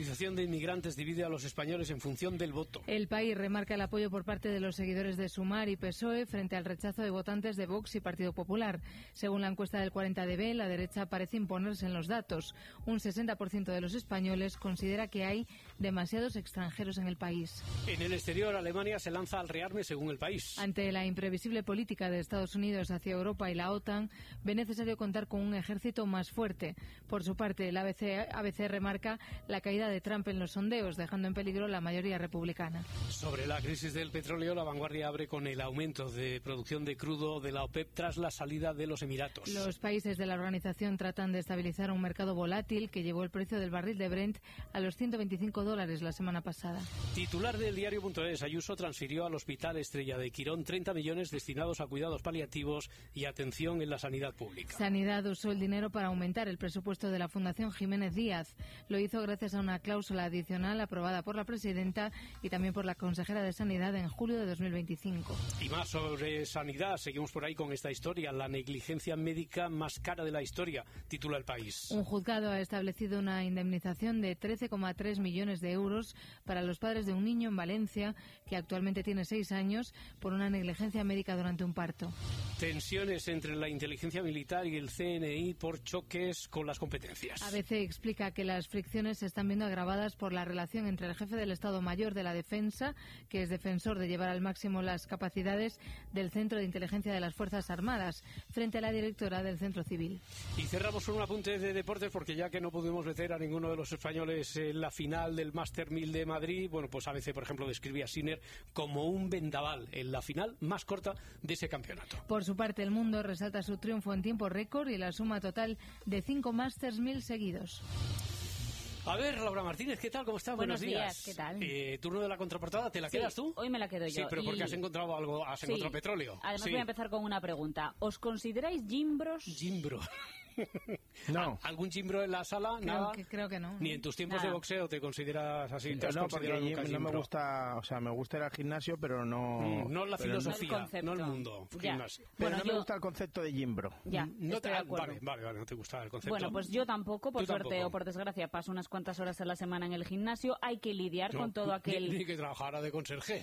inmigrantes divide a los españoles en función del voto. El País remarca el apoyo por parte de los seguidores de Sumar y P S O E frente al rechazo de votantes de Vox y Partido Popular. Según la encuesta del cuarenta D B, la derecha parece imponerse en los datos. Un sesenta por ciento de los españoles considera que hay demasiados extranjeros en el país. En el exterior, Alemania se lanza al rearme según el País. Ante la imprevisible política de Estados Unidos hacia Europa y la OTAN, ve necesario contar con un ejército más fuerte. Por su parte, el A B C, A B C remarca la caída de Trump en los sondeos, dejando en peligro la mayoría republicana. Sobre la crisis del petróleo, La Vanguardia abre con el aumento de producción de crudo de la OPEP tras la salida de los Emiratos. Los países de la organización tratan de estabilizar un mercado volátil que llevó el precio del barril de Brent a los ciento veinticinco dólares la semana pasada. Titular del diario punto es, Ayuso transfirió al Hospital Estrella de Quirón treinta millones destinados a cuidados paliativos y atención en la sanidad pública. Sanidad usó el dinero para aumentar el presupuesto de la Fundación Jiménez Díaz. Lo hizo gracias a una cláusula adicional aprobada por la presidenta y también por la consejera de Sanidad en julio de dos mil veinticinco. Y más sobre sanidad, seguimos por ahí con esta historia, la negligencia médica más cara de la historia, titula El País. Un juzgado ha establecido una indemnización de trece coma tres millones de euros para los padres de un niño en Valencia que actualmente tiene seis años por una negligencia médica durante un parto. Tensiones entre la inteligencia militar y el C N I por choques con las competencias. A B C explica que las fricciones se están viendo agravadas por la relación entre el jefe del Estado Mayor de la Defensa, que es defensor de llevar al máximo las capacidades del Centro de Inteligencia de las Fuerzas Armadas, frente a la directora del Centro Civil. Y cerramos con un apunte de deportes, porque ya que no pudimos meter a ninguno de los españoles en la final del Master mil de Madrid, bueno, pues A B C, por ejemplo, describía a Sinner como un vendaval en la final más corta de ese campeonato. Por su parte, El Mundo resalta su triunfo en tiempo récord y la suma total de cinco Masters mil seguidos. A ver, Laura Martínez, ¿qué tal? ¿Cómo estás? Buenos, Buenos días. ¿Qué tal? Eh, turno de la contraportada, ¿te la sí, quedas tú? Hoy me la quedo yo. Sí, pero porque y... has encontrado algo, has sí. encontrado petróleo. Además sí. voy a empezar con una pregunta. ¿Os consideráis gimbros? Gimbro. No. ¿Algún gimbro en la sala? Creo Nada. que, creo que no. Ni en tus tiempos Nada. de boxeo te consideras así. ¿Te has No, porque considerado gym nunca no me gimbro? gusta, o sea, me gusta ir al gimnasio, pero no... Mm, no la pero filosofía, no no el el mundo. Ya. Gimnasio. Pero Bueno, no yo- me gusta el concepto de gimbro. Ya, No estoy te, de acuerdo. vale, vale, vale, no te gusta el concepto. Bueno, pues yo tampoco, por Tú suerte tampoco. o por desgracia, paso unas cuantas horas a la semana en el gimnasio. Hay que lidiar No, con todo Ni, aquel... ni que trabajara de conserje.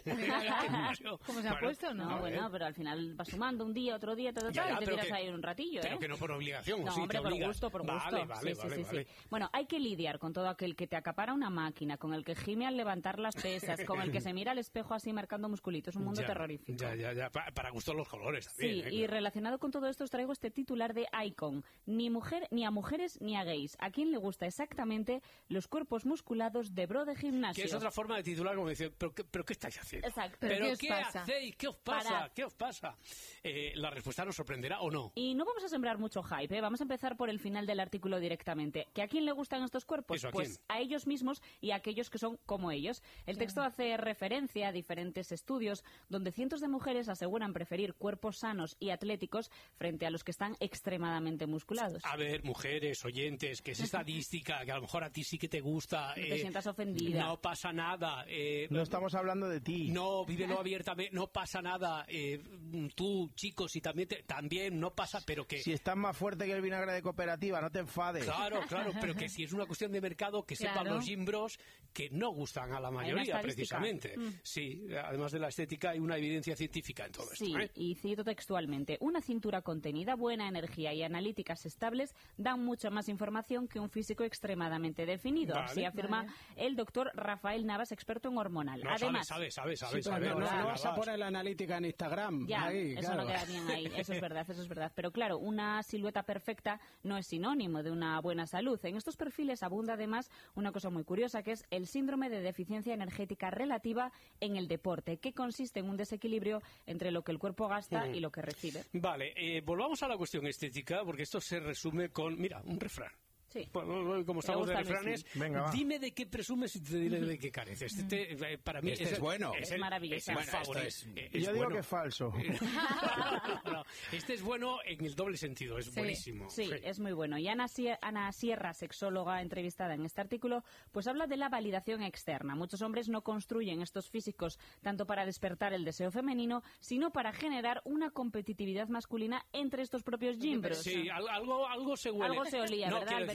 ¿Cómo se ha puesto, no? No, a ver. bueno, pero al final vas sumando un día, otro día, todo, Ya, tal, ya, y te pero tiras que- ahí un ratillo, Pero ¿eh? que no por obligación, ¿o No, sí, hombre, te por obligas. gusto, por gusto. Vale, vale, Sí, vale, sí, sí, vale. sí. Bueno, hay que lidiar con todo aquel que te acapara una máquina, con el que gime al levantar las pesas, con el que se mira al espejo así marcando musculitos. Un mundo Ya, terrorífico. Ya, ya, ya. Pa- Para gustos los colores Sí, también. ¿eh? y relacionado con todo esto os traigo este titular de Icon. Ni mujer, ni a mujeres, ni a gays. ¿A quién le gusta exactamente los cuerpos musculados de bro de gimnasio? Que es otra forma de titular, como decir, ¿pero qué, pero qué estáis haciendo? Exacto. ¿Pero, ¿Pero qué os qué pasa? hacéis? ¿Qué os pasa? Parad. ¿Qué os pasa? Eh, la respuesta nos sorprenderá o no. Y no vamos a sembrar mucho hype, ¿eh? Vamos a empezar por el final del artículo directamente. ¿Que a quién le gustan estos cuerpos? ¿Eso a pues quién? a ellos mismos y a aquellos que son como ellos. El texto hace referencia a diferentes estudios donde cientos de mujeres aseguran preferir cuerpos sanos y atléticos frente a los que están extremadamente musculados. A ver, mujeres, oyentes, que es estadística, que a lo mejor a ti sí que te gusta. No te sientas ofendida. No pasa nada. eh, No estamos hablando de ti. No, vívelo abiertamente, no pasa nada. eh, tú, chicos, si también, te- también no pasa, pero que... Si estás más fuerte que el vinagre de cooperativa, no te enfades. Claro, claro, pero que si es una cuestión de mercado, que sepan Claro. los gimbros que no gustan a la mayoría, estadística. precisamente. Mm. Sí, además de la estética hay una evidencia científica en todo esto. Sí, ¿eh? y cito textualmente, una cintura contenida, buena energía y analíticas estables dan mucha más información que un físico extremadamente definido, Vale. así afirma el doctor Rafael Navas, experto en hormonal. No, Además, sabe, sabe, sabe, Sí, sabe. pero sabe, no, sabe, no vas sabe. a poner la analítica en Instagram. ya, ahí, eso claro. no queda bien ahí, eso es verdad, eso es verdad. Pero claro, una silueta perfecta no es sinónimo de una buena salud. En estos perfiles abunda además una cosa muy curiosa, que es el síndrome de deficiencia energética relativa en el deporte, que consiste en un desequilibrio entre lo que el cuerpo gasta Mm. y lo que recibe. Vale, eh, volvamos a la cuestión estética, porque esto se resume con, mira, un refrán. Sí. Pues, como estamos de gusta, refranes, Luisín. Venga, va. dime de qué presumes y te diré de qué careces. Este, eh, para mí Este es bueno. Es, Es el, maravilloso. es el Bueno, esto favorito. es- Eh, Yo es digo bueno. que es falso. No, este es bueno en el doble sentido, es Sí, buenísimo. Sí, es muy bueno. Y Ana, Sie- Ana Sierra, sexóloga entrevistada en este artículo, pues habla de la validación externa. Muchos hombres no construyen estos físicos tanto para despertar el deseo femenino, sino para generar una competitividad masculina entre estos propios gimbros. Sí, al- algo, algo se huele. Algo se olía, no, ¿verdad, quiero decir,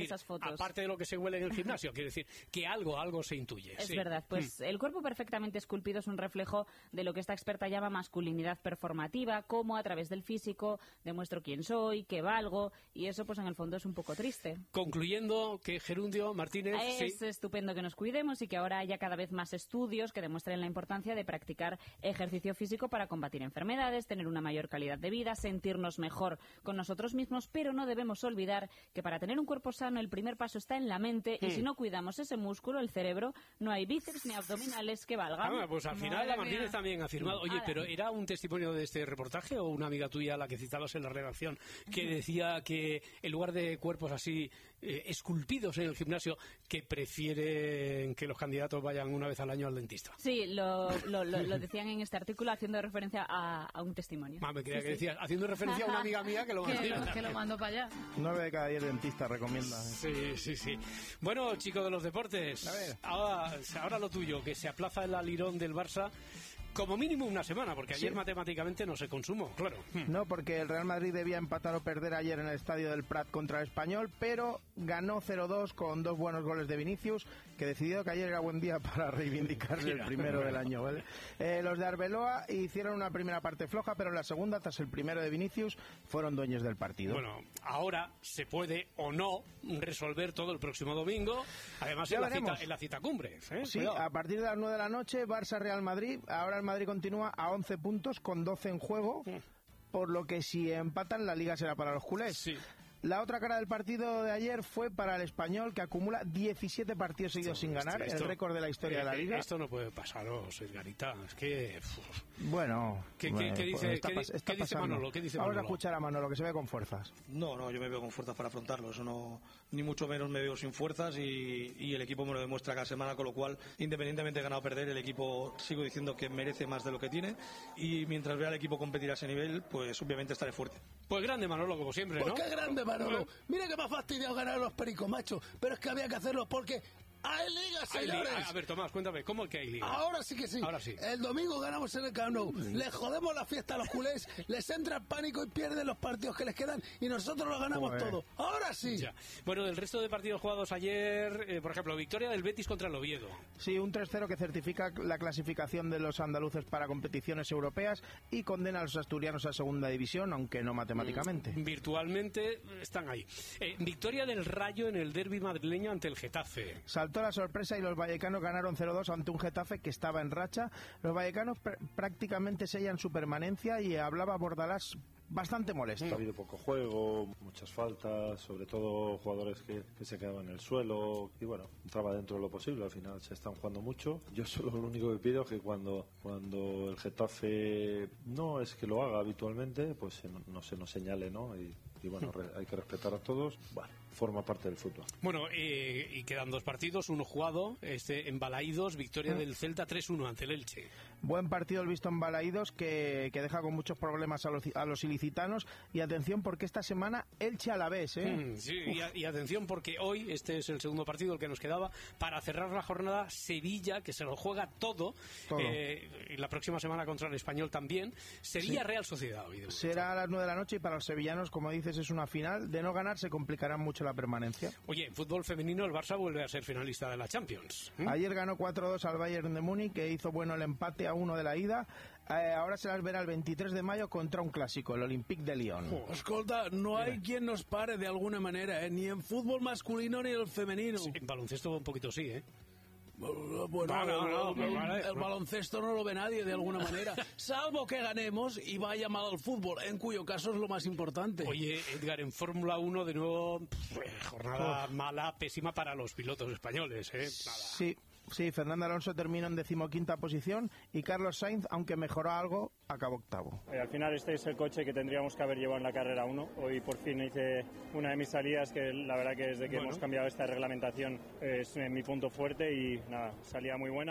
esas fotos. Aparte de lo que se huele en el gimnasio, quiero decir que algo, algo se intuye. Es sí. verdad, pues Mm. el cuerpo perfectamente esculpido es un reflejo de lo que esta experta llama masculinidad performativa, cómo a través del físico demuestro quién soy, qué valgo, y eso pues en el fondo es un poco triste. Concluyendo que Gerundio Martínez... Es sí. estupendo que nos cuidemos y que ahora haya cada vez más estudios que demuestren la importancia de practicar ejercicio físico para combatir enfermedades, tener una mayor calidad de vida, sentirnos mejor con nosotros mismos, pero no debemos olvidar que para tener un cuerpo sano el primer paso está en la mente y Mm. si no cuidamos ese músculo, el cerebro, no hay bíceps ni abdominales que valgan. Ah, pues al final Madre la Martínez mía. también ha afirmado. Oye, Ala. pero ¿era un testimonio de este reportaje o una amiga tuya, la que citabas en la redacción, que decía que en lugar de cuerpos así eh, esculpidos en el gimnasio, que prefieren que los candidatos vayan una vez al año al dentista? Sí, lo, lo, lo- lo decían en este artículo haciendo referencia a, a un testimonio. Ah, me creía Sí, que sí. decías, haciendo referencia a una amiga mía que lo Que mandó. lo, que lo mando para allá. Nueve de cada diez dentistas recomiendan. Sí, sí, sí. Bueno, chicos de los deportes, A ver. ahora, ahora lo tuyo, que se aplaza el alirón del Barça como mínimo una semana, porque ayer Sí. matemáticamente no se consumó, claro. No, porque el Real Madrid debía empatar o perder ayer en el estadio del Prat contra el Español, pero ganó cero dos con dos buenos goles de Vinicius, que decidió que ayer era buen día para reivindicarse el Mira. primero del año, ¿vale? Eh, los de Arbeloa hicieron una primera parte floja, pero en la segunda, tras el primero de Vinicius, fueron dueños del partido. Bueno, ahora se puede o no resolver todo el próximo domingo, además Ya en la, veremos. cita, en la cita cumbre. ¿eh? Sí, Cuidado. a partir de las nueve de la noche, Barça-Real Madrid. Ahora el Madrid continúa a once puntos con doce en juego, por lo que si empatan la liga será para los culés. La otra cara del partido de ayer fue para el Español, que acumula diecisiete partidos seguidos sin ganar, Esto- el récord de la historia eh, de la liga. Esto no puede pasaros, Edgarita. Es que... uf. Bueno, ¿Qué- qué- bueno, qué dice- está qué pas- di- está qué dice pasando. Manolo? ¿Qué dice Vamos Manolo? a escuchar a Manolo, que se ve con fuerzas. No, no, yo me veo con fuerzas para afrontarlo. Eso no, ni mucho menos me veo sin fuerzas y, y el equipo me lo demuestra cada semana, con lo cual, independientemente de ganar o perder, el equipo sigo diciendo que merece más de lo que tiene y mientras vea al equipo competir a ese nivel, pues obviamente estaré fuerte. Pues grande Manolo, como siempre, Pues ¿no? qué grande, Manolo. Mira que me ha fastidiado ganar a los pericos, macho. Pero es que había que hacerlo porque hay liga, Hay li- señores. A ver, Tomás, cuéntame, ¿cómo que hay liga? Ahora sí que sí. Ahora sí. El domingo ganamos en el Camp Nou. Les jodemos la fiesta a los culés, les entra el pánico y pierden los partidos que les quedan y nosotros lo ganamos Joder. todo. Ahora sí. Ya. Bueno, del resto de partidos jugados ayer, eh, por ejemplo, victoria del Betis contra el Oviedo. Sí, un tres cero que certifica la clasificación de los andaluces para competiciones europeas y condena a los asturianos a segunda división, aunque no matemáticamente. Virtualmente están ahí. Eh, victoria del Rayo en el derbi madrileño ante el Getafe. Saltó la sorpresa y los vallecanos ganaron cero dos ante un Getafe que estaba en racha. Los vallecanos pr- prácticamente sellan su permanencia y hablaba Bordalás bastante molesto. Ha habido poco juego, muchas faltas, sobre todo jugadores que, que se quedaban en el suelo y bueno, entraba dentro de lo posible, al final se están jugando mucho. Yo solo lo único que pido es que cuando, cuando el Getafe no es que lo haga habitualmente, pues se no, no se nos señale, ¿no? Y, y bueno, re- hay que respetar a todos, bueno, forma parte del fútbol. Bueno, eh, y quedan dos partidos, uno jugado, este en Balaídos, victoria del Celta tres uno ante el Elche. Buen partido el visto en Balaídos que, que deja con muchos problemas a los, a los ilicitanos. Y atención porque esta semana Elche Alavés, ¿eh? Mm, sí, y, a- y atención porque hoy, este es el segundo partido el que nos quedaba, para cerrar la jornada, Sevilla, que se lo juega todo, Todo. eh, y la próxima semana contra el Español también, Sevilla Sí. Real Sociedad. hoy de- Será a las nueve de la noche y para los sevillanos, como dices, es una final. De no ganar se complicará mucho la permanencia. Oye, en fútbol femenino el Barça vuelve a ser finalista de la Champions. ¿Mm? Ayer ganó cuatro dos al Bayern de Múnich, que hizo bueno el empate a uno de la ida. Eh, ahora se las verá el veintitrés de mayo contra un clásico, el Olympique de Lyon. Escolta, no hay quien nos pare de alguna manera, ¿eh? Ni en fútbol masculino ni en el femenino. En baloncesto un poquito sí, ¿eh? Bueno, No, no, no, el, el- vale. el baloncesto no lo ve nadie de alguna manera, salvo que ganemos y vaya mal al fútbol, en cuyo caso es lo más importante. Oye, Edgar, en Fórmula uno de nuevo, pff, jornada mala, pésima para los pilotos españoles, ¿eh? Nada. Sí, sí, Fernando Alonso terminó en decimoquinta posición y Carlos Sainz, aunque mejoró algo, acabó octavo. Eh, al final este es el coche que tendríamos que haber llevado en la carrera uno. Hoy por fin hice una de mis salidas que la verdad que desde que Bueno. hemos cambiado esta reglamentación es eh, mi punto fuerte y nada, salida muy buena.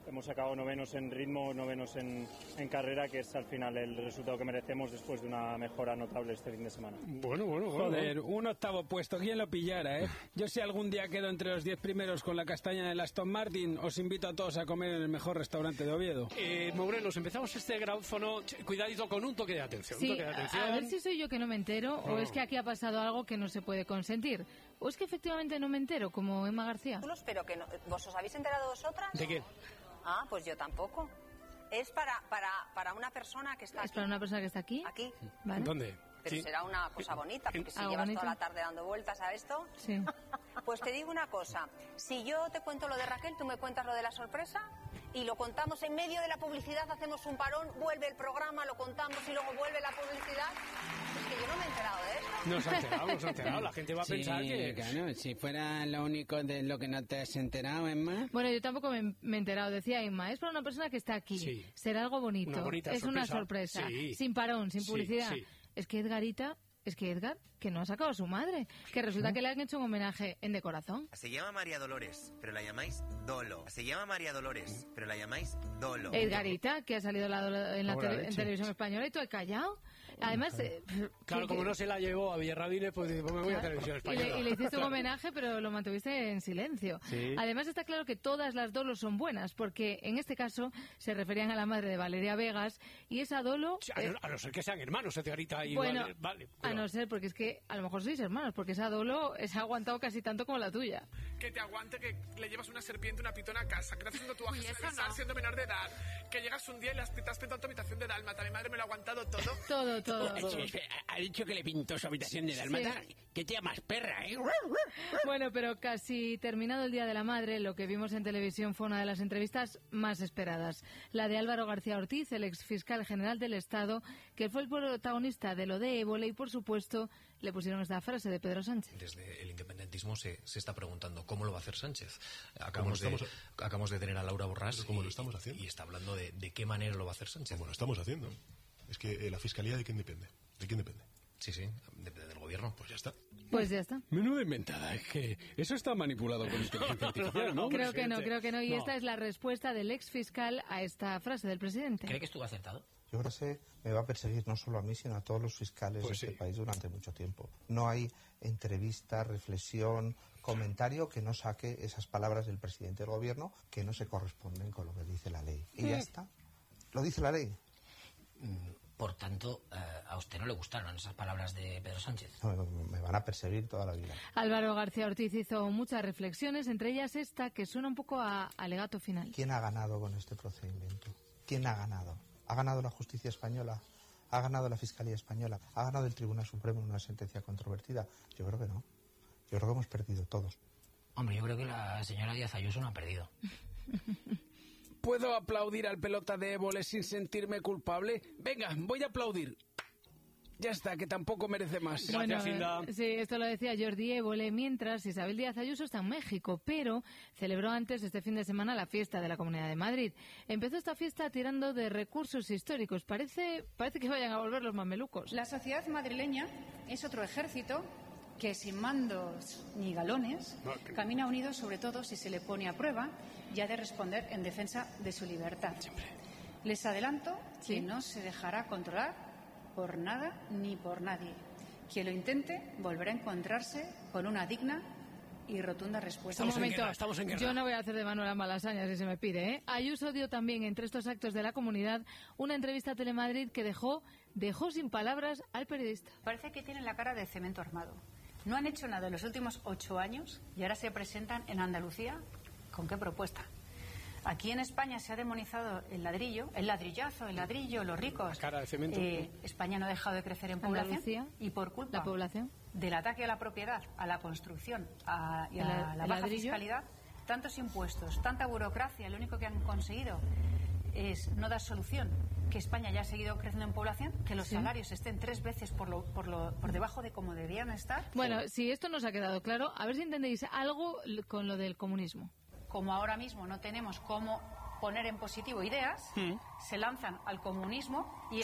hemos sacado novenos en ritmo, novenos en, en carrera, que es al final el resultado que merecemos después de una mejora notable este fin de semana. Bueno, bueno, bueno. Joder, un octavo puesto, ¿quién lo pillara, eh? Yo si algún día quedo entre los diez primeros con la castaña del Aston Martin, os invito a todos a comer en el mejor restaurante de Oviedo. Eh, Morelos, empezamos este grabófono, cuidadito con un toque de atención. Sí, un toque de atención. a ver si soy yo que no me entero, Oh. o es que aquí ha pasado algo que no se puede consentir, o es que efectivamente no me entero, como Emma García. Pero que no, ¿vos os habéis enterado vosotras? ¿De qué? Ah, pues yo tampoco. Es para, para, para una persona que está ¿Es aquí. para una persona que está aquí? Aquí. ¿Vale? ¿Dónde? Pero Sí. será una cosa bonita, porque si ¿Algo llevas bonito? toda la tarde dando vueltas a esto... Sí. Pues te digo una cosa, si yo te cuento lo de Raquel, tú me cuentas lo de la sorpresa y lo contamos en medio de la publicidad, hacemos un parón, vuelve el programa, lo contamos y luego vuelve la publicidad. Es que yo no me he enterado de eso. Nos ha enterado, nos ha enterado. La gente va a Sí, pensar que... claro, si fuera lo único de lo que no te has enterado, Emma. Bueno, yo tampoco me, me he enterado, decía Emma, es para una persona que está aquí, Sí. será algo bonito, Una bonita es una sorpresa. sorpresa, Sí. sin parón, sin Sí, publicidad. sí. Es que Edgarita, es que Edgar, que no ha sacado a su madre, que resulta que le han hecho un homenaje en de corazón. Se llama María Dolores, pero la llamáis Dolo. Se llama María Dolores, pero la llamáis Dolo. Edgarita, que ha salido la- en la Ahora tele- en leche. televisión española y tú has callado. Además, eh, Claro, que- como que- no se la llevó a Villarrabines, pues dice, pues me voy a televisión Y española. le, y le hiciste un Claro. homenaje, pero lo mantuviste en silencio. Sí. Además, está claro que todas las dolos son buenas, porque en este caso se referían a la madre de Valeria Vegas, y esa dolo... A eh, no, a no ser que sean hermanos, Edgarita y bueno, vale, vale, a cuidado. no ser, porque es que a lo mejor sois hermanos, porque esa dolo se ha aguantado casi tanto como la tuya. Que te aguante que le llevas una serpiente, una pitona a casa, que te haces un tatuaje Uy, sin eso avisar no. siendo menor de edad, que llegas un día y le has, te has pintado tu habitación de dálmata. Mi madre me lo ha aguantado todo. Todo, todo. Ha dicho que le pintó su habitación de dálmata. Sí. ¿Qué te llamas, perra, eh? Bueno, pero casi terminado el Día de la Madre, lo que vimos en televisión fue una de las entrevistas más esperadas. La de Álvaro García Ortiz, el exfiscal general del Estado, que fue el protagonista de lo de Ébola y, por supuesto, le pusieron esta frase de Pedro Sánchez. Desde el independentismo se, se está preguntando cómo lo va a hacer Sánchez. Acabamos, lo de, estamos- acabamos de tener a Laura Borràs ¿Cómo y, lo estamos haciendo? y está hablando de, de qué manera lo va a hacer Sánchez. Como lo estamos haciendo. Es que eh, la fiscalía, ¿de quién depende? ¿De quién depende? Sí, sí, depende del gobierno. Pues ya está. Pues ya está. Menuda inventada, es que eso está manipulado con inteligencia artificial, ¿no? Creo que no, creo que no. Y No. esta es la respuesta del exfiscal a esta frase del presidente. ¿Cree que estuvo acertado? Yo creo que se me va a perseguir no solo a mí, sino a todos los fiscales Pues de este sí. país durante mucho tiempo. No hay entrevista, reflexión, comentario que no saque esas palabras del presidente del gobierno que no se corresponden con lo que dice la ley. Y ya Mm. está. Lo dice la ley. Por tanto, eh, a usted no le gustaron esas palabras de Pedro Sánchez. No, me van a perseguir toda la vida. Álvaro García Ortiz hizo muchas reflexiones, entre ellas esta que suena un poco a alegato final. ¿Quién ha ganado con este procedimiento? ¿Quién ha ganado? ¿Ha ganado la justicia española? ¿Ha ganado la Fiscalía Española? ¿Ha ganado el Tribunal Supremo en una sentencia controvertida? Yo creo que no. Yo creo que hemos perdido todos. Hombre, yo creo que la señora Díaz Ayuso no ha perdido. ¿Puedo aplaudir al pelota de Évole sin sentirme culpable? Venga, voy a aplaudir. Ya está, que tampoco merece más. Bueno, eh, sí, esto lo decía Jordi Évole, mientras Isabel Díaz Ayuso está en México, pero celebró antes este fin de semana la fiesta de la Comunidad de Madrid. Empezó esta fiesta tirando de recursos históricos. Parece, parece que vayan a volver los mamelucos. La sociedad madrileña es otro ejército que sin mandos ni galones camina unido, sobre todo si se le pone a prueba y ha de responder en defensa de su libertad. Les adelanto que no se dejará controlar por nada ni por nadie. Quien lo intente volverá a encontrarse con una digna y rotunda respuesta. Un momento, yo no voy a hacer de Manuela Malasaña si se me pide, ¿eh? Ayuso dio también entre estos actos de la comunidad una entrevista a Telemadrid que dejó, dejó sin palabras al periodista. Parece que tienen la cara de cemento armado. No han hecho nada en los últimos ocho años y ahora se presentan en Andalucía. ¿Con qué propuesta? Aquí en España se ha demonizado el ladrillo, el ladrillazo, el ladrillo, los ricos. Cara de cemento. Eh, España no ha dejado de crecer en población Andalucía, y por culpa la población. del ataque a la propiedad, a la construcción a, y a El- la el baja ladrillo. fiscalidad, tantos impuestos, tanta burocracia, lo único que han conseguido es no dar solución, que España ya ha seguido creciendo en población, que los Sí. salarios estén tres veces por, lo, por, lo, por debajo de como deberían estar. Bueno, si esto nos ha quedado claro, a ver si entendéis algo l- con lo del comunismo. Como ahora mismo no tenemos cómo poner en positivo ideas, se lanzan al comunismo y es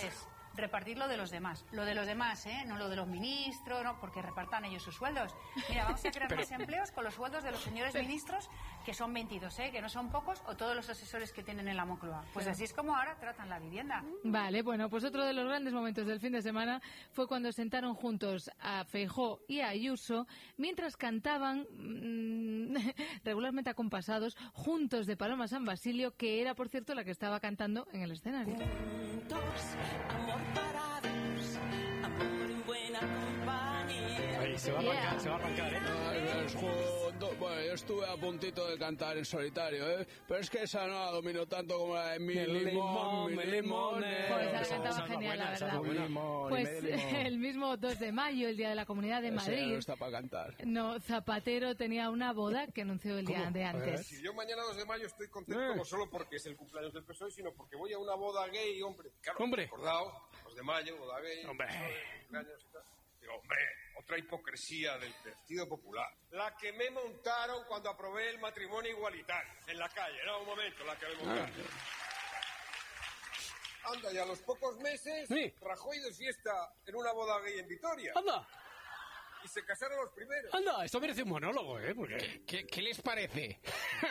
repartir lo de los demás. Lo de los demás, ¿eh? No lo de los ministros, no, porque repartan ellos sus sueldos. Mira, vamos a crear Pero... más empleos con los sueldos de los señores ministros, que son veintidós, ¿eh? Que no son pocos, o todos los asesores que tienen en la Moncloa. Pues así es como ahora tratan la vivienda. Vale, bueno, pues otro de los grandes momentos del fin de semana fue cuando sentaron juntos a Feijóo y a Ayuso mientras cantaban mmm, regularmente acompasados juntos de Paloma San Basilio, que era, por cierto, la que estaba cantando en el escenario. Amor para dos, amor en buena compañía. Ahí se va a arrancar, Yeah. se va a arrancar, ¿eh? Ay, ves, junto- bueno, yo estuve a puntito de cantar en solitario, ¿eh? Pero es que esa no la domino tanto como la de mi El limón, limón, mi mi limón. limón, Pues Esa- la esa cantaba es genial, buena, la esa es verdad. buena. Limón, y Pues medio limón. el mismo dos de mayo, el día de la Comunidad de Ese ya no Madrid, está para cantar. no, Zapatero tenía una boda que anunció el día ¿Cómo? de A ver. antes. Si yo mañana dos de mayo estoy contento no solo porque es el cumpleaños del P S O E, sino porque voy a una boda gay, hombre. Claro, Hombre. recordado, dos de mayo, boda gay. Hombre. cumpleaños y tal. Digo, hombre, otra hipocresía del Partido Popular. La que me montaron cuando aprobé el matrimonio igualitario en la calle. No, un momento, la que me montaron. Anda, y a los pocos meses, Sí. Rajoy de fiesta en una boda gay en Vitoria. ¡Anda! Y se casaron los primeros. ¡Anda! Esto merece un monólogo, ¿eh? Porque... ¿Qué, qué les parece?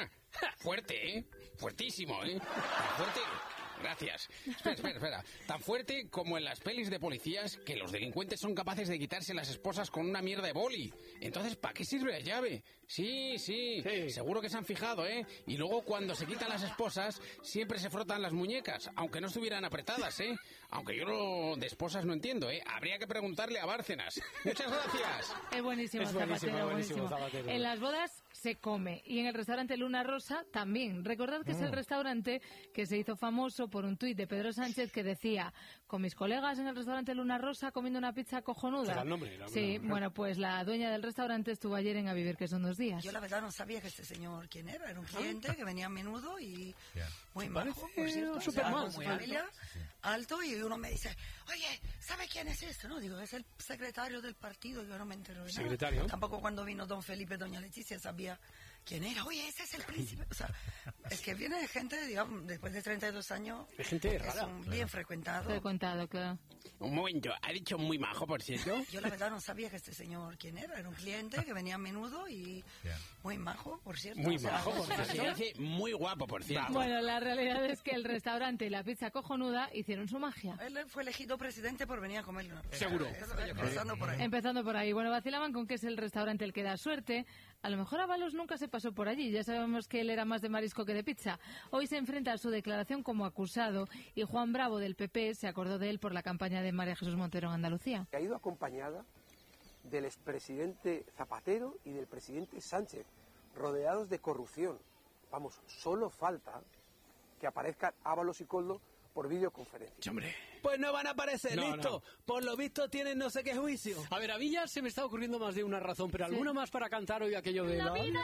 Fuerte, ¿eh? Fuertísimo, ¿eh? Tan fuerte... Gracias. Espera, espera, espera. Tan fuerte como en las pelis de policías que los delincuentes son capaces de quitarse las esposas con una mierda de boli. Entonces, ¿para qué sirve la llave? Sí, sí, Sí. seguro que se han fijado, ¿eh? Y luego cuando se quitan las esposas, siempre se frotan las muñecas, aunque no estuvieran apretadas, ¿eh? Aunque yo lo de esposas no entiendo, ¿eh? Habría que preguntarle a Bárcenas. Muchas gracias. Es buenísimo, Es buenísimo, Zapatero, buenísimo, buenísimo. Zapatero. En las bodas se come y en el restaurante Luna Rosa también. Recordad que es el restaurante que se hizo famoso por un tuit de Pedro Sánchez que decía: con mis colegas en el restaurante Luna Rosa comiendo una pizza cojonuda. Era el nombre, era el Sí, nombre. bueno, pues la dueña del restaurante estuvo ayer en A Vivir, que son dos días. Yo la verdad no sabía que este señor quién era. Era un cliente que venía a menudo y muy ¿Te majo, parece por cierto. un O sea, Superman? con su familia, alto, y uno me dice, oye, ¿sabe quién es esto? No, digo, es el secretario del partido. Yo no me entero de nada. ¿Secretario? Tampoco cuando vino don Felipe, doña Leticia sabía quién era. Oye, ese es el príncipe. O sea, es que viene gente, digamos, después de treinta y dos años. Es gente es rara. un bien frecuentado. Frecuentado, claro. Un momento, ¿ha dicho muy majo, por cierto? Yo la verdad no sabía que este señor quién era. Era un cliente que venía a menudo y muy majo, por cierto. Muy O sea, majo, por o sea, cierto. Se dice muy guapo, por cierto. Bueno, la realidad es que el restaurante y la pizza cojonuda hicieron su magia. Él fue elegido presidente por venir a comerle una pizza. Seguro. Empezando por ahí. Empezando por ahí. Bueno, vacilaban con que es el restaurante el que da suerte. A lo mejor Ábalos nunca se pasó por allí. Ya sabemos que él era más de marisco que de pizza. Hoy se enfrenta a su declaración como acusado y Juan Bravo del P P se acordó de él por la campaña de María Jesús Montero en Andalucía. Ha ido acompañada del expresidente Zapatero y del presidente Sánchez, rodeados de corrupción. Vamos, solo falta que aparezcan Ábalos y Koldo por videoconferencia. Hombre. Pues no van a aparecer, No, listo. no. Por lo visto tienen no sé qué juicio. A ver, a mí ya se me está ocurriendo más de una razón, pero alguna más para cantar hoy aquello de la... Ay,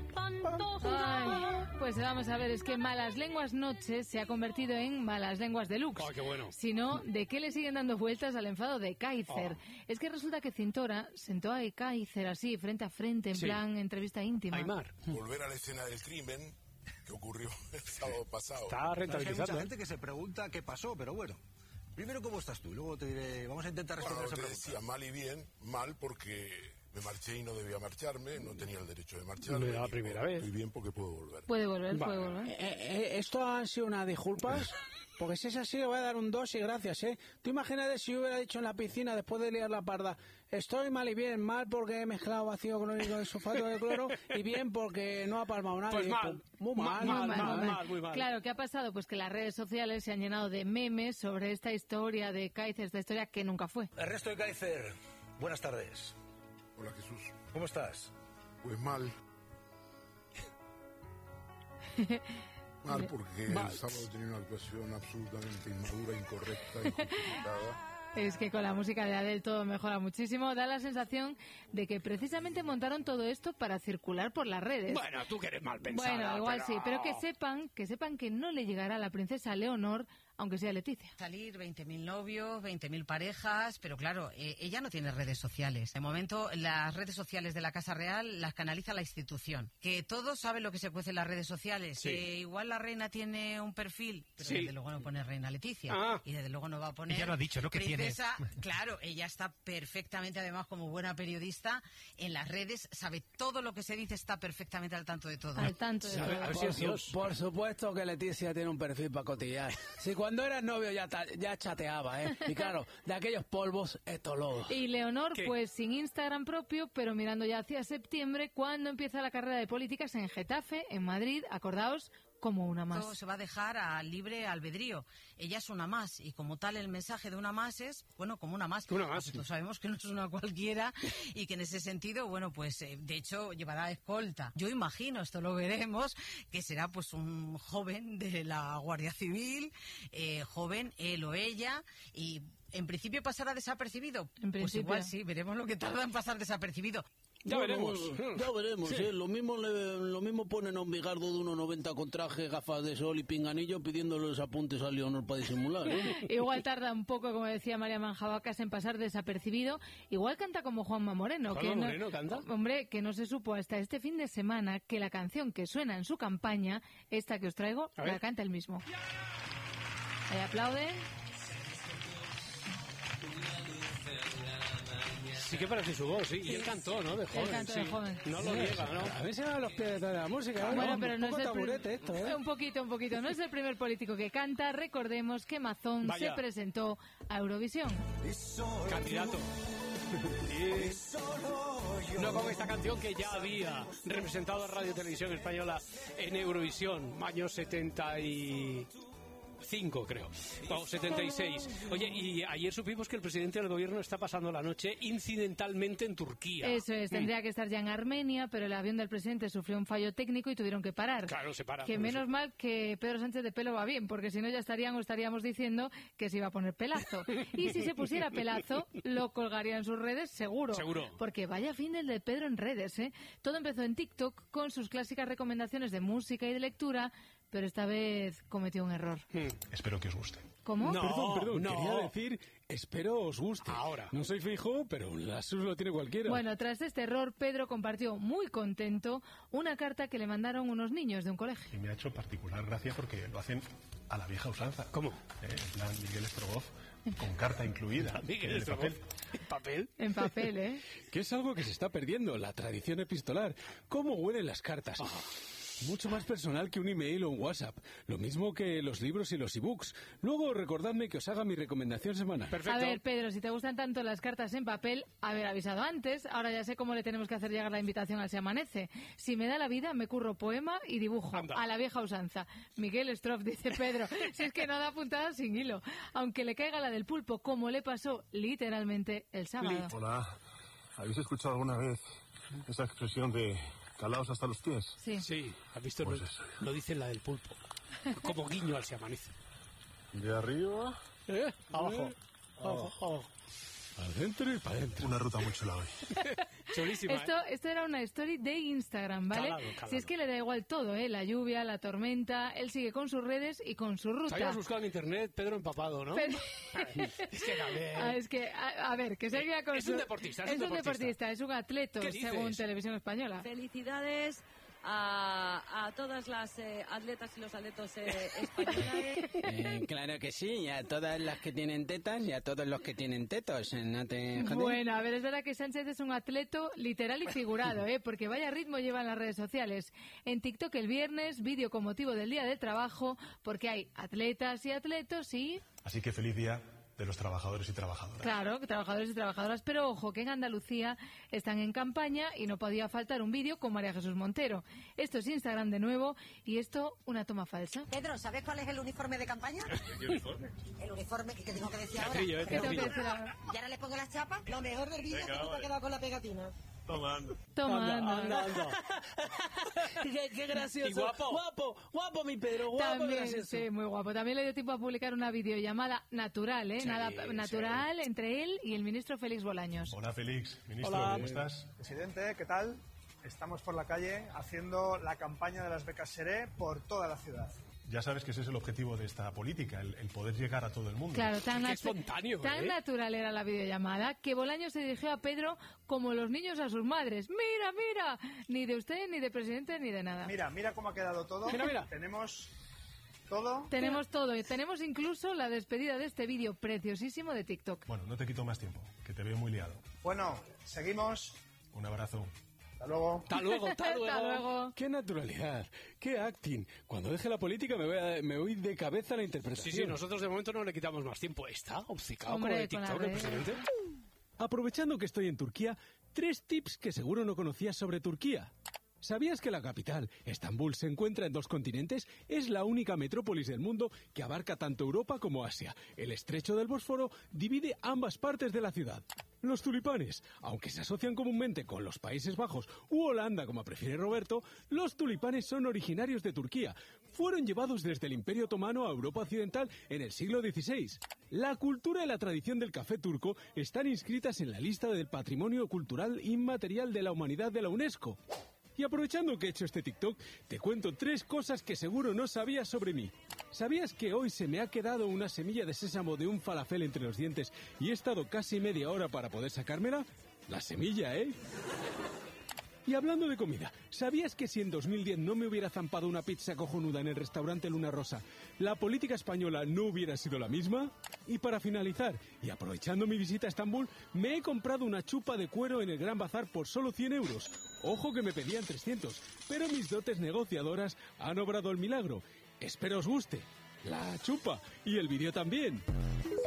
pues vamos a ver, es que Malas Lenguas Noche se ha convertido en Malas Lenguas Deluxe. Oh, qué bueno. Sino, ¿de qué le siguen dando vueltas al enfado de Kaiser? Oh. Es que resulta que Cintora sentó a Kaiser así, frente a frente, en Sí. plan entrevista íntima. Aymar. Volver a la escena del crimen que ocurrió el sábado pasado. Está rentabilizando, Hay mucha ¿eh? gente que se pregunta qué pasó, pero bueno. Primero, ¿cómo estás tú? Luego te diré, vamos a intentar responder Bueno, esa te pregunta. decía mal y bien, mal porque me marché y no debía marcharme, no tenía el derecho de marcharme. No era la primera vez. Y bien porque puedo volver. Puede volver, puede Vale. volver. Eh, eh, ¿Esto han sido unas disculpas? Porque si es así le voy a dar un dos y gracias, ¿eh? Tú imagínate si yo hubiera dicho en la piscina después de liar la parda, estoy mal y bien, mal porque he mezclado vacío clorhídrico de sulfato de cloro y bien porque no ha palmado nadie. Pues mal. Muy mal, Mal, muy mal, mal, mal, muy mal. Claro, ¿qué ha pasado? Pues que las redes sociales se han llenado de memes sobre esta historia de Kaiser, esta historia que nunca fue. Ernesto de Kaiser, buenas tardes. Hola Jesús. ¿Cómo estás? Pues mal. Mal porque Mal. el sábado tenía una actuación absolutamente inmadura, incorrecta, injustificada. Es que con la música de Adele todo mejora muchísimo. Da la sensación de que precisamente montaron todo esto para circular por las redes. Bueno, tú que eres mal pensada. Bueno, igual pero- sí, pero que sepan, que sepan que no le llegará a la princesa Leonor, aunque sea Leticia. Salir veinte mil novios, veinte mil parejas, pero claro, eh, ella no tiene redes sociales. De momento, las redes sociales de la Casa Real las canaliza la institución. Que todos saben lo que se cuece en las redes sociales. Sí. Que igual la reina tiene un perfil, pero Sí. desde luego no pone reina Leticia. Ah. Y desde luego no va a poner... Ella lo ha dicho, lo que princesa. Claro, ella está perfectamente, además, como buena periodista, en las redes, sabe todo lo que se dice, está perfectamente al tanto de todo. Al tanto de todo. Por, su- por supuesto que Leticia tiene un perfil para cotillar. Si cuando eras novio ya, ta- ya chateaba, ¿eh? Y claro, de aquellos polvos, estos lodos. Y Leonor, ¿Qué? pues sin Instagram propio, pero mirando ya hacia septiembre, cuando empieza la carrera de políticas en Getafe, en Madrid, acordaos, como una más. Todo se va a dejar a libre albedrío. Ella es una más, y como tal el mensaje de una más es, bueno, como una más. Una más. Nosotros sabemos que no es una cualquiera y que en ese sentido, bueno, pues eh, de hecho llevará escolta. Yo imagino, esto lo veremos, que será pues un joven de la Guardia Civil, eh, joven, él o ella, y en principio pasará desapercibido. En Pues principio. igual sí, veremos lo que tarda en pasar desapercibido. Ya veremos. Ya veremos, Sí. ¿eh? Lo mismo, le- lo mismo ponen a un bigardo de uno noventa con traje, gafas de sol y pinganillo pidiéndole los apuntes a Leonor para disimular, ¿eh? Igual tarda un poco, como decía María Manjabacas, en pasar desapercibido. Igual canta como Juanma Moreno. ¿Juanma que no- Moreno canta? Hombre, que no se supo hasta este fin de semana que la canción que suena en su campaña, esta que os traigo, A ver. la canta él mismo. Ahí aplaude. Sí que parece su voz, sí. Y él cantó, ¿no? De joven. cantó de sí. joven. No lo Sí. niega, ¿no? A mí se me van los pies de la música, ¿eh? Bueno, Un pero no es poco el prim- taburete esto, ¿eh? Un poquito, un poquito. No es el primer político que canta. Recordemos que Mazón Vaya. se presentó a Eurovisión. Candidato. Y no con esta canción que ya había representado a Radio Televisión Española en Eurovisión, año setenta y cinco, creo, o setenta y seis. Oye, y ayer supimos que el presidente del gobierno está pasando la noche incidentalmente en Turquía. Eso es, Mm. tendría que estar ya en Armenia, pero el avión del presidente sufrió un fallo técnico y tuvieron que parar. Claro, se para. Que por menos eso. mal que Pedro Sánchez de pelo va bien, porque si no ya estarían o estaríamos diciendo que se iba a poner pelazo. Y si se pusiera pelazo, lo colgaría en sus redes seguro. Seguro. Porque vaya fin del de Pedro en redes, ¿eh? Todo empezó en TikTok con sus clásicas recomendaciones de música y de lectura, pero esta vez cometió un error. Espero que os guste. ¿Cómo? No, perdón, perdón, no. quería decir, espero os guste. Ahora. No soy fijo, pero la sus lo tiene cualquiera. Bueno, tras este error, Pedro compartió muy contento una carta que le mandaron unos niños de un colegio. Y me ha hecho particular gracia porque lo hacen a la vieja usanza. ¿Cómo? Eh, en plan Miguel Strogoff, con carta incluida. Miguel de Strogoff. papel. ¿Papel? En papel, ¿eh? Que es algo que se está perdiendo, la tradición epistolar. ¿Cómo huelen las cartas? Mucho más personal que un email o un WhatsApp. Lo mismo que los libros y los ebooks. Luego recordadme que os haga mi recomendación semanal. A ver, Pedro, si te gustan tanto las cartas en papel, haber avisado antes. Ahora ya sé cómo le tenemos que hacer llegar la invitación al Se Amanece. Si me da la vida, me curro poema y dibujo. A la vieja usanza. Miguel Stroff, dice Pedro. Si es que no da puntada sin hilo. Aunque le caiga la del pulpo, como le pasó literalmente el sábado. Hola, ¿habéis escuchado alguna vez esa expresión de calaos hasta los pies? Sí. Sí, has visto, Pues lo, eso. lo dice la del pulpo. Como guiño al Se Amanece. De arriba, ¿Eh? Abajo. Eh, Abajo, abajo. al centro y para adentro. Una ruta muy chula hoy. Chulísima. Esto, esto era una story de Instagram, ¿vale? Calado, calado. Si es que le da igual todo, ¿eh? La lluvia, la tormenta, él sigue con sus redes y con su ruta. Habías buscado en internet Pedro empapado, ¿no? Pero- Es que también. Ah, es que, a, a ver, que seguía con Es su- un deportista, es es un un deportista. deportista, es un atleto, ¿Qué dices? según Televisión Española. Felicidades a, a todas las eh, atletas y los atletos eh, españoles. Eh, claro que sí, y a todas las que tienen tetas y a todos los que tienen tetos. eh, No te jodes. Bueno, a ver, es verdad que Sánchez es un atleto literal y figurado, ¿eh? Porque vaya ritmo lleva en las redes sociales. En TikTok el viernes, vídeo con motivo del Día del Trabajo, porque hay atletas y atletos y, Así que feliz día de los trabajadores y trabajadoras. claro, trabajadores y trabajadoras. Pero ojo, que en Andalucía están en campaña y no podía faltar un vídeo con María Jesús Montero. Esto es Instagram de nuevo y esto una toma falsa. Pedro, ¿sabes cuál es el uniforme de campaña? ¿Qué uniforme? El uniforme que, que tengo que decir ahora. Teatrillo, eh, ¿Qué tengo que teatrillo. decir ahora? Y ahora le pongo las chapas. Lo mejor del vídeo es que Venga, tú te has vale. quedado con la pegatina. Tomando. Toma, Anda, anda. anda, anda. qué, qué gracioso. Y guapo. Guapo, guapo, mi Pedro, guapo, También, gracioso. sí, muy guapo. También le dio tiempo a publicar una videollamada natural, ¿eh? Sí, Nada sí. natural entre él y el ministro Félix Bolaños. Hola, Félix. Ministro, Hola. ¿cómo estás? Presidente, ¿qué tal? Estamos por la calle haciendo la campaña de las becas Seré por toda la ciudad. Ya sabes que ese es el objetivo de esta política, el, el poder llegar a todo el mundo. Claro, tan, Qué natu- espontáneo, tan ¿eh? natural era la videollamada que Bolaños se dirigió a Pedro como los niños a sus madres. Mira, mira, ni de usted, ni de presidente, ni de nada. Mira, mira cómo ha quedado todo. Mira, mira. Tenemos todo. Tenemos todo y tenemos incluso la despedida de este vídeo preciosísimo de TikTok. Bueno, no te quito más tiempo, que te veo muy liado. Bueno, seguimos. Un abrazo. Hasta luego. Hasta luego, hasta luego. Hasta luego. ¡Qué naturalidad! ¡Qué acting! Cuando deje la política me voy, a- me voy de cabeza a la Sí, interpretación. sí, nosotros de momento no le quitamos más tiempo. ¿Está obcecado con Hombre, lo de con la TikTok el red. presidente? Aprovechando que estoy en Turquía, tres tips que seguro no conocías sobre Turquía. ¿Sabías que la capital, Estambul, se encuentra en dos continentes? Es la única metrópolis del mundo que abarca tanto Europa como Asia. El estrecho del Bósforo divide ambas partes de la ciudad. Los tulipanes, aunque se asocian comúnmente con los Países Bajos u Holanda, como prefiere Roberto, los tulipanes son originarios de Turquía. Fueron llevados desde el Imperio Otomano a Europa Occidental en el siglo dieciséis. La cultura y la tradición del café turco están inscritas en la lista del Patrimonio Cultural Inmaterial de la Humanidad de la UNESCO. Y aprovechando que he hecho este TikTok, te cuento tres cosas que seguro no sabías sobre mí. ¿Sabías que hoy se me ha quedado una semilla de sésamo de un falafel entre los dientes y he estado casi media hora para poder sacármela? La semilla, ¿eh? Y hablando de comida, ¿sabías que si en dos mil diez no me hubiera zampado una pizza cojonuda en el restaurante Luna Rosa, la política española no hubiera sido la misma? Y para finalizar, y aprovechando mi visita a Estambul, me he comprado una chupa de cuero en el Gran Bazar por solo cien euros. Ojo que me pedían trescientos, pero mis dotes negociadoras han obrado el milagro. Espero os guste. La chupa y el vídeo también.